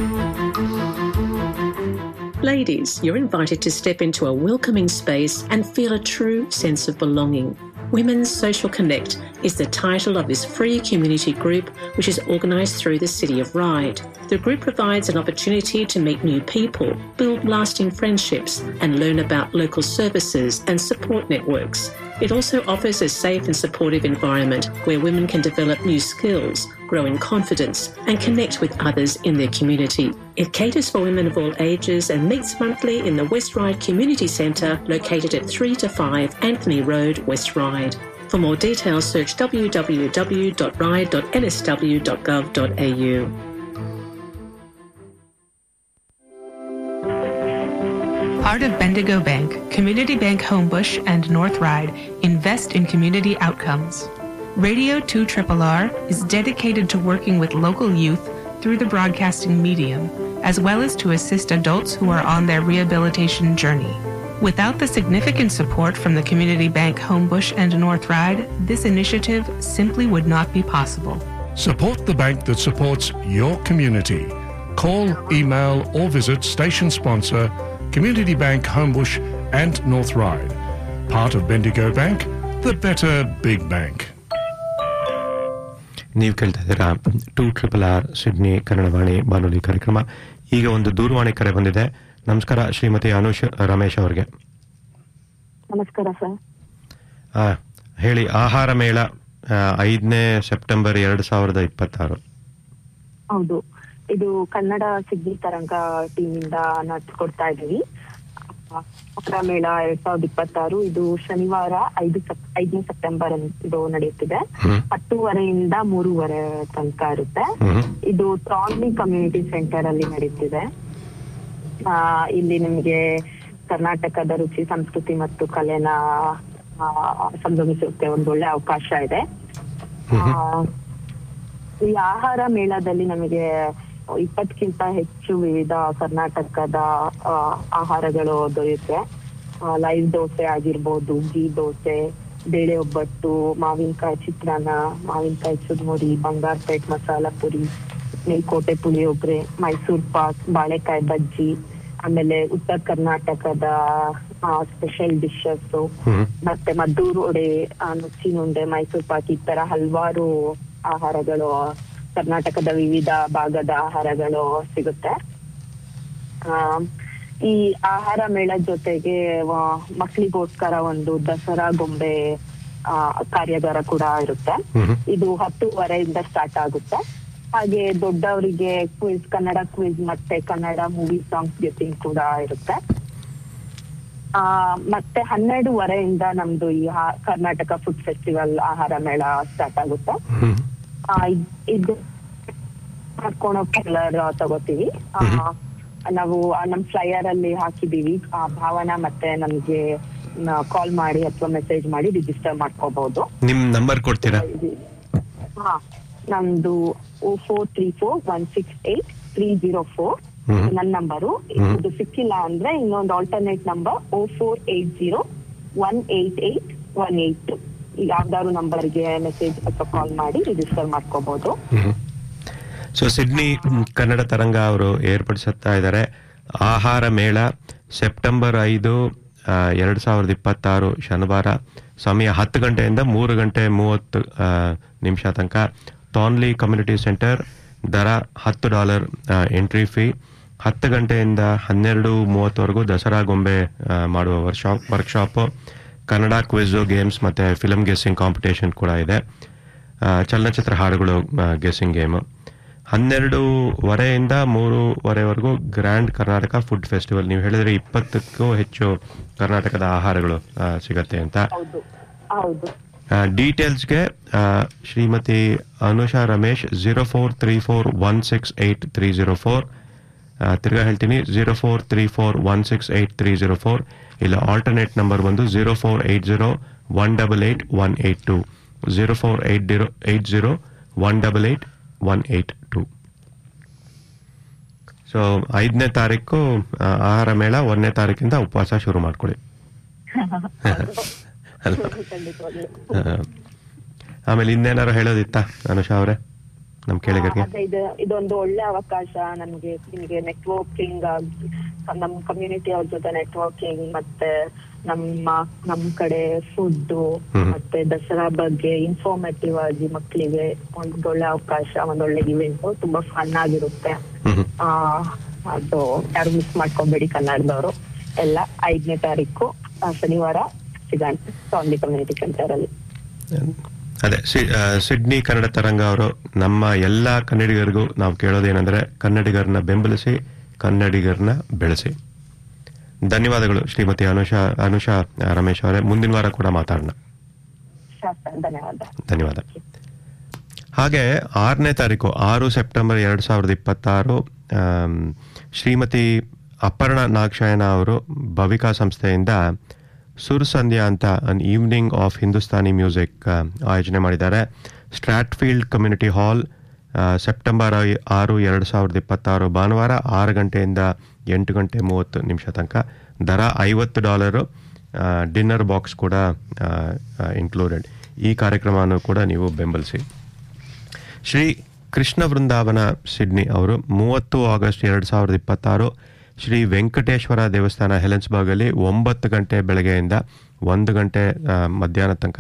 Ladies, you're invited to step into a welcoming space and feel a true sense of belonging. Women's Social Connect is the title of this free community group, which is organised through the City of Ryde. The group provides an opportunity to meet new people, build lasting friendships, and learn about local services and support networks. It also offers a safe and supportive environment where women can develop new skills, grow in confidence, and connect with others in their community. It caters for women of all ages and meets monthly in the West Ryde Community Centre, located at 3 to 5 Anthony Road, West Ryde. For more details, search www.ryde.nsw.gov.au. Part of Bendigo Bank, Community Bank Homebush and North Ryde invest in community outcomes. Radio 2RRR is dedicated to working with local youth through the broadcasting medium, as well as to assist adults who are on their rehabilitation journey. Without the significant support from the Community Bank Homebush and North Ryde, this initiative simply would not be possible. Support the bank that supports your community. Call, email or visit station sponsor Community Bank Homebush and North Ryde. Part of Bendigo Bank, the better big bank. ನೀವು ಕೇಳ್ತಾ ಇದ್ದೀರಾ 2RRR Sydney Kannadavani ಬಾನುಲಿ ಕಾರ್ಯಕ್ರಮ. ಈಗ ಒಂದು ದೂರವಾಣಿ ಕರೆ ಬಂದಿದೆ. ನಮಸ್ಕಾರ ಶ್ರೀಮತಿ ಅನುಷ್ ರಮೇಶ್ ಅವರಿಗೆ. ನಮಸ್ಕಾರ ಸರ್. ಹೇಳಿ, ಆಹಾರ ಮೇಳ 5ನೇ ಸೆಪ್ಟೆಂಬರ್ 2026. ಹೌದು, ಇದು ಕನ್ನಡ ಸಿಡ್ನಿ ತರಂಗ ಟೀಮ್ ಇಂದ ನಡೆಸ್ಕೊಡ್ತಾ ಇದ್ದೀವಿ. ಆಹಾರ ಮೇಳ 2026 ಇದು ಶನಿವಾರ 5ನೇ ಸೆಪ್ಟೆಂಬರ್ ಇದು ನಡೆಯುತ್ತಿದೆ. 10:30 3:30 ತನಕ ಇರುತ್ತೆ. ಇದು ಟ್ರಾನ್ಲಿ ಕಮ್ಯುನಿಟಿ ಸೆಂಟರ್ ಅಲ್ಲಿ ನಡೆಯುತ್ತಿದೆ. ಇಲ್ಲಿ ನಿಮ್ಗೆ ಕರ್ನಾಟಕದ ರುಚಿ, ಸಂಸ್ಕೃತಿ ಮತ್ತು ಕಲೆನ ಸಂಭ್ರಮಿಸುತ್ತೆ ಒಂದು ಒಳ್ಳೆ ಅವಕಾಶ ಇದೆ. ಈ ಆಹಾರ ಮೇಳದಲ್ಲಿ ನಮಗೆ 20ಕ್ಕಿಂತ ಹೆಚ್ಚು ವಿವಿಧ ಕರ್ನಾಟಕದ ಆಹಾರಗಳು ದೊರೆಯುತ್ತೆ. ಲೈವ್ ದೋಸೆ ಆಗಿರ್ಬೋದು, ಗೀ ದೋಸೆ, ಬೇಳೆ ಒಬ್ಬಟ್ಟು, ಮಾವಿನಕಾಯಿ ಚಿತ್ರಾನ್ನ, ಮಾವಿನಕಾಯಿ ಚುರ್ಮುರಿ, ಬಂಗಾರಪೇಟ್ ಮಸಾಲ ಪುರಿ, ಮೇಲ್ಕೋಟೆ ಪುಳಿಯೋಗರೆ, ಮೈಸೂರ್ ಪಾಕ್, ಬಾಳೆಕಾಯಿ ಬಜ್ಜಿ, ಆಮೇಲೆ ಉತ್ತರ ಕರ್ನಾಟಕದ ಸ್ಪೆಷಲ್ ಡಿಶಸ್, ಮತ್ತೆ ಮದ್ದೂರು ವಡೆ, ನುಚ್ಚಿನುಂಡೆ, ಮೈಸೂರ್ ಪಾಕ್, ಈ ತರ ಹಲವಾರು ಆಹಾರಗಳು, ಕರ್ನಾಟಕದ ವಿವಿಧ ಭಾಗದ ಆಹಾರಗಳು ಸಿಗುತ್ತೆ. ಈ ಆಹಾರ ಮೇಳ ಜೊತೆಗೆ ಮಕ್ಕಳಿಗೋಸ್ಕರ ಒಂದು ದಸರಾ ಗೊಂಬೆ ಕಾರ್ಯಾಗಾರ ಕೂಡ ಇರುತ್ತೆ. ಇದು 10:30 ಸ್ಟಾರ್ಟ್ ಆಗುತ್ತೆ. ಹಾಗೆ ದೊಡ್ಡವರಿಗೆ ಕ್ವಿಜ್, ಕನ್ನಡ ಕ್ವಿಜ್ ಮತ್ತೆ ಕನ್ನಡ ಮೂವಿ ಸಾಂಗ್ಸ್ ಗೆಟಿಂಗ್ ಕೂಡ ಇರುತ್ತೆ. ಮತ್ತೆ 12:30 ನಮ್ದು ಈ ಕರ್ನಾಟಕ ಫುಡ್ ಫೆಸ್ಟಿವಲ್ ಆಹಾರ ಮೇಳ ಸ್ಟಾರ್ಟ್ ಆಗುತ್ತೆ. ಇದು ಕಲರ್ ತಗೋತೀವಿ ನಾವು. ನಮ್ ಫ್ಲೈಯರ್ ಅಲ್ಲಿ ಹಾಕಿದೀವಿ. ಭಾವನಾ ಮತ್ತೆ ನಮ್ಗೆ ಕಾಲ್ ಮಾಡಿ ಅಥವಾ ಮೆಸೇಜ್ ಮಾಡಿ ರಿಜಿಸ್ಟರ್ ಮಾಡ್ಕೋಬಹುದು. ನಿಮ್ ನಂಬರ್ ಕೊಡ್ತೀರಾ? ನಮ್ದು 0434168304 ನನ್ನ ನಂಬರು. ಇದು ಸಿಕ್ಕಿಲ್ಲ ಅಂದ್ರೆ ಇನ್ನೊಂದು ಆಲ್ಟರ್ನೇಟ್ ನಂಬರ್ 0480188182 ಯಾವ್ದಾದ್ರು ನಂಬರ್ಗೆ ಮೆಸೇಜ್ ಅಥವಾ ಕಾಲ್ ಮಾಡಿ ರಿಜಿಸ್ಟರ್ ಮಾಡ್ಕೋಬಹುದು. ಸೊ ಸಿಡ್ನಿ ಕನ್ನಡ ತರಂಗ ಅವರು ಏರ್ಪಡಿಸುತ್ತಾ ಇದ್ದಾರೆ ಆಹಾರ ಮೇಳ ಸೆಪ್ಟೆಂಬರ್ 5, 2026 ಶನಿವಾರ. ಸಮಯ 10 ಗಂಟೆಯಿಂದ 3:30 ತನಕ. ಥಾನ್ಲಿ ಕಮ್ಯುನಿಟಿ ಸೆಂಟರ್. ದರ $10 ಎಂಟ್ರಿ ಫೀ. 10 ಗಂಟೆಯಿಂದ 12:30 ದಸರಾ ಗೊಂಬೆ ಮಾಡುವ ವರ್ಕ್ಶಾಪ್, ಕನ್ನಡ ಕ್ವಿಜ್, ಗೇಮ್ಸ್ ಮತ್ತೆ ಫಿಲ್ಮ್ ಗೆಸ್ಸಿಂಗ್ ಕಾಂಪಿಟೇಷನ್ ಕೂಡ ಇದೆ. ಚಲನಚಿತ್ರ ಹಾಡುಗಳು guessing game. 12:30 3:30 grand Karnataka food festival. ನೀವು ಹೇಳಿದ್ರೆ 20ಕ್ಕೂ ಹೆಚ್ಚು ಕರ್ನಾಟಕದ ಆಹಾರಗಳು ಸಿಗತ್ತೆ ಅಂತ. ಡೀಟೇಲ್ಸ್ಗೆ ಶ್ರೀಮತಿ ಅನುಷಾ ರಮೇಶ್ 0434168304. ತಿರ್ಗಾ ಹೇಳ್ತೀನಿ 0434168304. ಇಲ್ಲ ಆಲ್ಟರ್ನೇಟ್ ನಂಬರ್ ಬಂದು 0480188182 0480188182. ಸೊ 5ನೇ ತಾರೀಕು ಆಹಾರ ಮೇಳ, 1ನೇ ತಾರೀಕಿಂದ ಉಪವಾಸ ಶುರು ಮಾಡ್ಕೊಳ್ಳಿ. ಆಮೇಲೆ ಇನ್ನೇನಾರು ಹೇಳೋದಿತ್ತಾ ಅನುಷಾ ಅವರೇ ನಮ್ ಕೇಳಿಗರಿಗೆ? ಇದೊಂದು ಒಳ್ಳೆ ಅವಕಾಶ ನಮ್ಗೆ, ನಿಮಗೆ ನೆಟ್ವರ್ಕಿಂಗ್, ನಮ್ ಕಮ್ಯುನಿಟಿ ಅವ್ರ ಜೊತೆ ನೆಟ್ವರ್ಕಿಂಗ್, ಮತ್ತೆ ನಮ್ ಕಡೆ ಫುಡ್ ಮತ್ತೆ ದಸರಾ ಬಗ್ಗೆ ಇನ್ಫಾರ್ಮೇಟಿವ್ ಆಗಿ ಮಕ್ಕಳಿಗೆ ಒಂದೊಳ್ಳೆ ಅವಕಾಶ, ಒಂದೊಳ್ಳೆ ಇವೆಂಟ್, ತುಂಬಾ ಫನ್ ಆಗಿರುತ್ತೆ. ಅದು ಯಾರು ಮಿಸ್ ಮಾಡ್ಕೊಬೇಡಿ ಕನ್ನಡದವರು ಎಲ್ಲ. 5ನೇ ತಾರೀಕು ಶನಿವಾರ ಸಿಗೋಣ ಥಾನ್ಲಿ ಕಮ್ಯುನಿಟಿ ಸೆಂಟರ್ ಅಲ್ಲಿ. ಅದೇ ಸಿಡ್ನಿ ಕನ್ನಡ ತರಂಗ ಅವರು ನಮ್ಮ ಎಲ್ಲಾ ಕನ್ನಡಿಗರಿಗೂ ನಾವು ಕೇಳೋದೇನೆಂದ್ರೆ ಕನ್ನಡಿಗರನ್ನ ಬೆಂಬಲಿಸಿ, ಕನ್ನಡಿಗರನ್ನ ಬೆಳೆಸಿ. ಧನ್ಯವಾದಗಳು ಶ್ರೀಮತಿ ಅನುಷಾ ರಮೇಶ್ ಅವರೇ. ಮುಂದಿನ ವಾರ ಕೂಡ ಮಾತಾಡೋಣ. ಧನ್ಯವಾದ. ಹಾಗೆ 6ನೇ ತಾರೀಕು 6 ಸೆಪ್ಟೆಂಬರ್ 2026 ಶ್ರೀಮತಿ ಅಪರ್ಣ ನಾಗಶಯನ ಅವರು ಭವಿಕಾ ಸಂಸ್ಥೆಯಿಂದ ಸುರ್ ಸಂಧ್ಯಾ ಅಂತ ಅನ್ ಈವ್ನಿಂಗ್ ಆಫ್ ಹಿಂದೂಸ್ತಾನಿ ಮ್ಯೂಸಿಕ್ ಆಯೋಜನೆ ಮಾಡಿದ್ದಾರೆ. ಸ್ಟ್ರಾಟ್ಫೀಲ್ಡ್ ಕಮ್ಯುನಿಟಿ ಹಾಲ್, ಸೆಪ್ಟೆಂಬರ್ 6, 2026 ಭಾನುವಾರ 6 ಗಂಟೆಯಿಂದ 8:30 ತನಕ. ದರ $50. ಡಿನ್ನರ್ ಬಾಕ್ಸ್ ಕೂಡ ಇನ್ಕ್ಲೂಡೆಡ್. ಈ ಕಾರ್ಯಕ್ರಮವನ್ನು ಕೂಡ ನೀವು ಬೆಂಬಲಿಸಿ. ಶ್ರೀ ಕೃಷ್ಣ ವೃಂದಾವನ ಸಿಡ್ನಿ ಅವರು 30 ಆಗಸ್ಟ್ 2026 ಶ್ರೀ ವೆಂಕಟೇಶ್ವರ ದೇವಸ್ಥಾನ ಹೆಲೆನ್ಸ್ಬರ್ಗ್ ಅಲ್ಲಿ 9 ಗಂಟೆ ಬೆಳಗ್ಗೆಯಿಂದ 1 ಗಂಟೆ ಮಧ್ಯಾಹ್ನ ತನಕ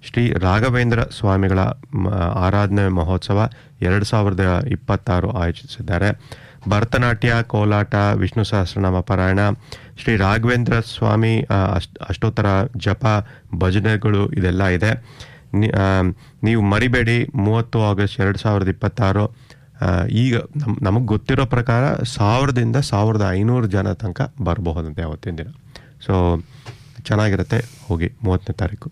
ಶ್ರೀ ರಾಘವೇಂದ್ರ ಸ್ವಾಮಿಗಳ ಆರಾಧನೆ ಮಹೋತ್ಸವ 2026 ಆಯೋಜಿಸಿದ್ದಾರೆ. ಭರತನಾಟ್ಯ, ಕೋಲಾಟ, ವಿಷ್ಣು ಸಹಸ್ರನಾಮ ಪಾರಾಯಣ, ಶ್ರೀ ರಾಘವೇಂದ್ರ ಸ್ವಾಮಿ ಅಷ್ಟೋತ್ತರ ಜಪ, ಭಜನೆಗಳು ಇದೆಲ್ಲ ಇದೆ. ನೀವು ಮರಿಬೇಡಿ. 30 ಆಗಸ್ಟ್ 2026. ಈಗ ನಮಗೆ ಗೊತ್ತಿರೋ ಪ್ರಕಾರ 1000ದಿಂದ 1500 ಜನ ತನಕ ಬರಬಹುದಂತೆ ಅವತ್ತಿನ ದಿನ. ಸೊ ಚೆನ್ನಾಗಿರುತ್ತೆ, ಹೋಗಿ 30ನೇ ತಾರೀಕು.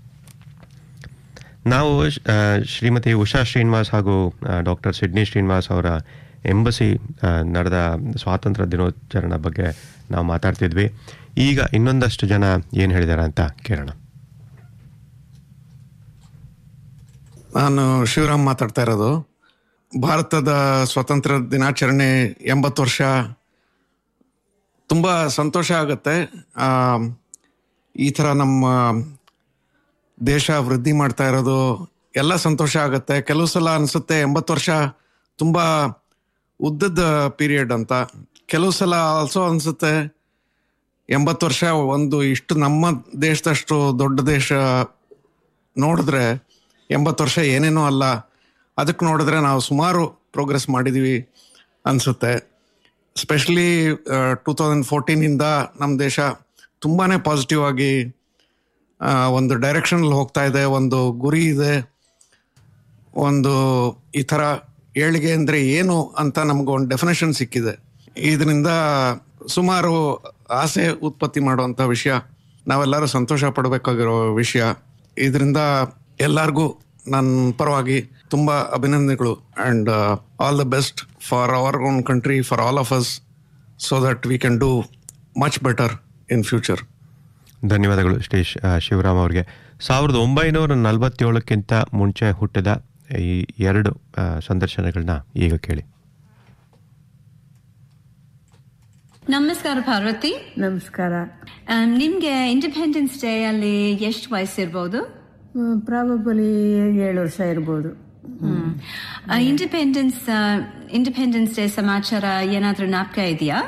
ನಾವು ಶ್ರೀಮತಿ ಉಷಾ ಶ್ರೀನಿವಾಸ್ ಹಾಗೂ ಡಾಕ್ಟರ್ ಸಿಡ್ನಿ ಶ್ರೀನಿವಾಸ್ ಅವರ ಎಂಬಸಿ ನಡೆದ ಸ್ವಾತಂತ್ರ್ಯ ದಿನಾಚರಣೆ ಬಗ್ಗೆ ನಾವು ಮಾತಾಡ್ತಿದ್ವಿ. ಈಗ ಇನ್ನೊಂದಷ್ಟು ಜನ ಏನು ಹೇಳಿದ್ದಾರೆ ಅಂತ ಕೇಳೋಣ. ನಾನು ಶಿವರಾಮ್ ಮಾತಾಡ್ತಾ ಇರೋದು. ಭಾರತದ ಸ್ವಾತಂತ್ರ್ಯ ದಿನಾಚರಣೆ 80 ವರ್ಷ ತುಂಬ ಸಂತೋಷ ಆಗುತ್ತೆ. ಈ ಥರ ನಮ್ಮ ದೇಶ ವೃದ್ಧಿ ಮಾಡ್ತಾ ಇರೋದು ಎಲ್ಲ ಸಂತೋಷ ಆಗುತ್ತೆ. ಕೆಲವು ಸಲ ಅನಿಸುತ್ತೆ 80 ವರ್ಷ ತುಂಬ ಉದ್ದದ ಪೀರಿಯಡ್ ಅಂತ. ಕೆಲವು ಸಲ ಆಲ್ಸೋ ಅನಿಸುತ್ತೆ 80 ವರ್ಷ ಒಂದು ಇಷ್ಟು ನಮ್ಮ ದೇಶದಷ್ಟು ದೊಡ್ಡ ದೇಶ ನೋಡಿದ್ರೆ 80 ವರ್ಷ ಏನೇನೋ ಅಲ್ಲ. ಅದಕ್ಕೆ ನೋಡಿದ್ರೆ ನಾವು ಸುಮಾರು ಪ್ರೋಗ್ರೆಸ್ ಮಾಡಿದ್ದೀವಿ ಅನಿಸುತ್ತೆ. ಸ್ಪೆಷಲಿ 2014 ನಮ್ಮ ದೇಶ ತುಂಬಾ ಪಾಸಿಟಿವ್ ಆಗಿ ಒಂದು ಡೈರೆಕ್ಷನಲ್ಲಿ ಹೋಗ್ತಾ ಇದೆ. ಒಂದು ಗುರಿ ಇದೆ. ಒಂದು ಈ ಥರ ಏಳಿಗೆ ಅಂದರೆ ಏನು ಅಂತ ನಮ್ಗೆ ಒಂದು ಡೆಫಿನೇಷನ್ ಸಿಕ್ಕಿದೆ. ಇದರಿಂದ ಸುಮಾರು ಆಸೆ ಉತ್ಪತ್ತಿ ಮಾಡುವಂಥ ವಿಷಯ, ನಾವೆಲ್ಲರೂ ಸಂತೋಷ ಪಡಬೇಕಾಗಿರೋ ವಿಷಯ. ಇದರಿಂದ ಎಲ್ಲರಿಗೂ ನನ್ನ ಪರವಾಗಿ ತುಂಬ ಅಭಿನಂದನೆಗಳು. And all the best for our own country, for all of us, so that we can do much better in future. ಧನ್ಯವಾದಗಳು ಶ್ರೀ ಶಿವರಾಮ್ ಅವರಿಗೆ. 1947ಕ್ಕಿಂತ ಮುಂಚೆ ಹುಟ್ಟಿದ ಈ 2 ಸಂದರ್ಶನಗಳನ್ನ ಈಗ ಕೇಳಿ. ನಮಸ್ಕಾರ ಪಾರ್ವತಿ. ನಮಸ್ಕಾರ. ನಿಮ್ಗೆ ಇಂಡಿಪೆಂಡೆನ್ಸ್ ಡೇ ಅಲ್ಲಿ ಎಷ್ಟು ವಯಸ್ಸಿರ್ಬೋದು? ಪ್ರಾಬಬಲಿ 7 ವರ್ಷ ಇರ್ಬೋದು. ಇಂಡಿಪೆಂಡೆನ್ಸ್ ಡೇ ಸಮಾಚಾರ ಏನಾದ್ರೂ ಜ್ಞಾಪಕ ಇದೆಯಾ?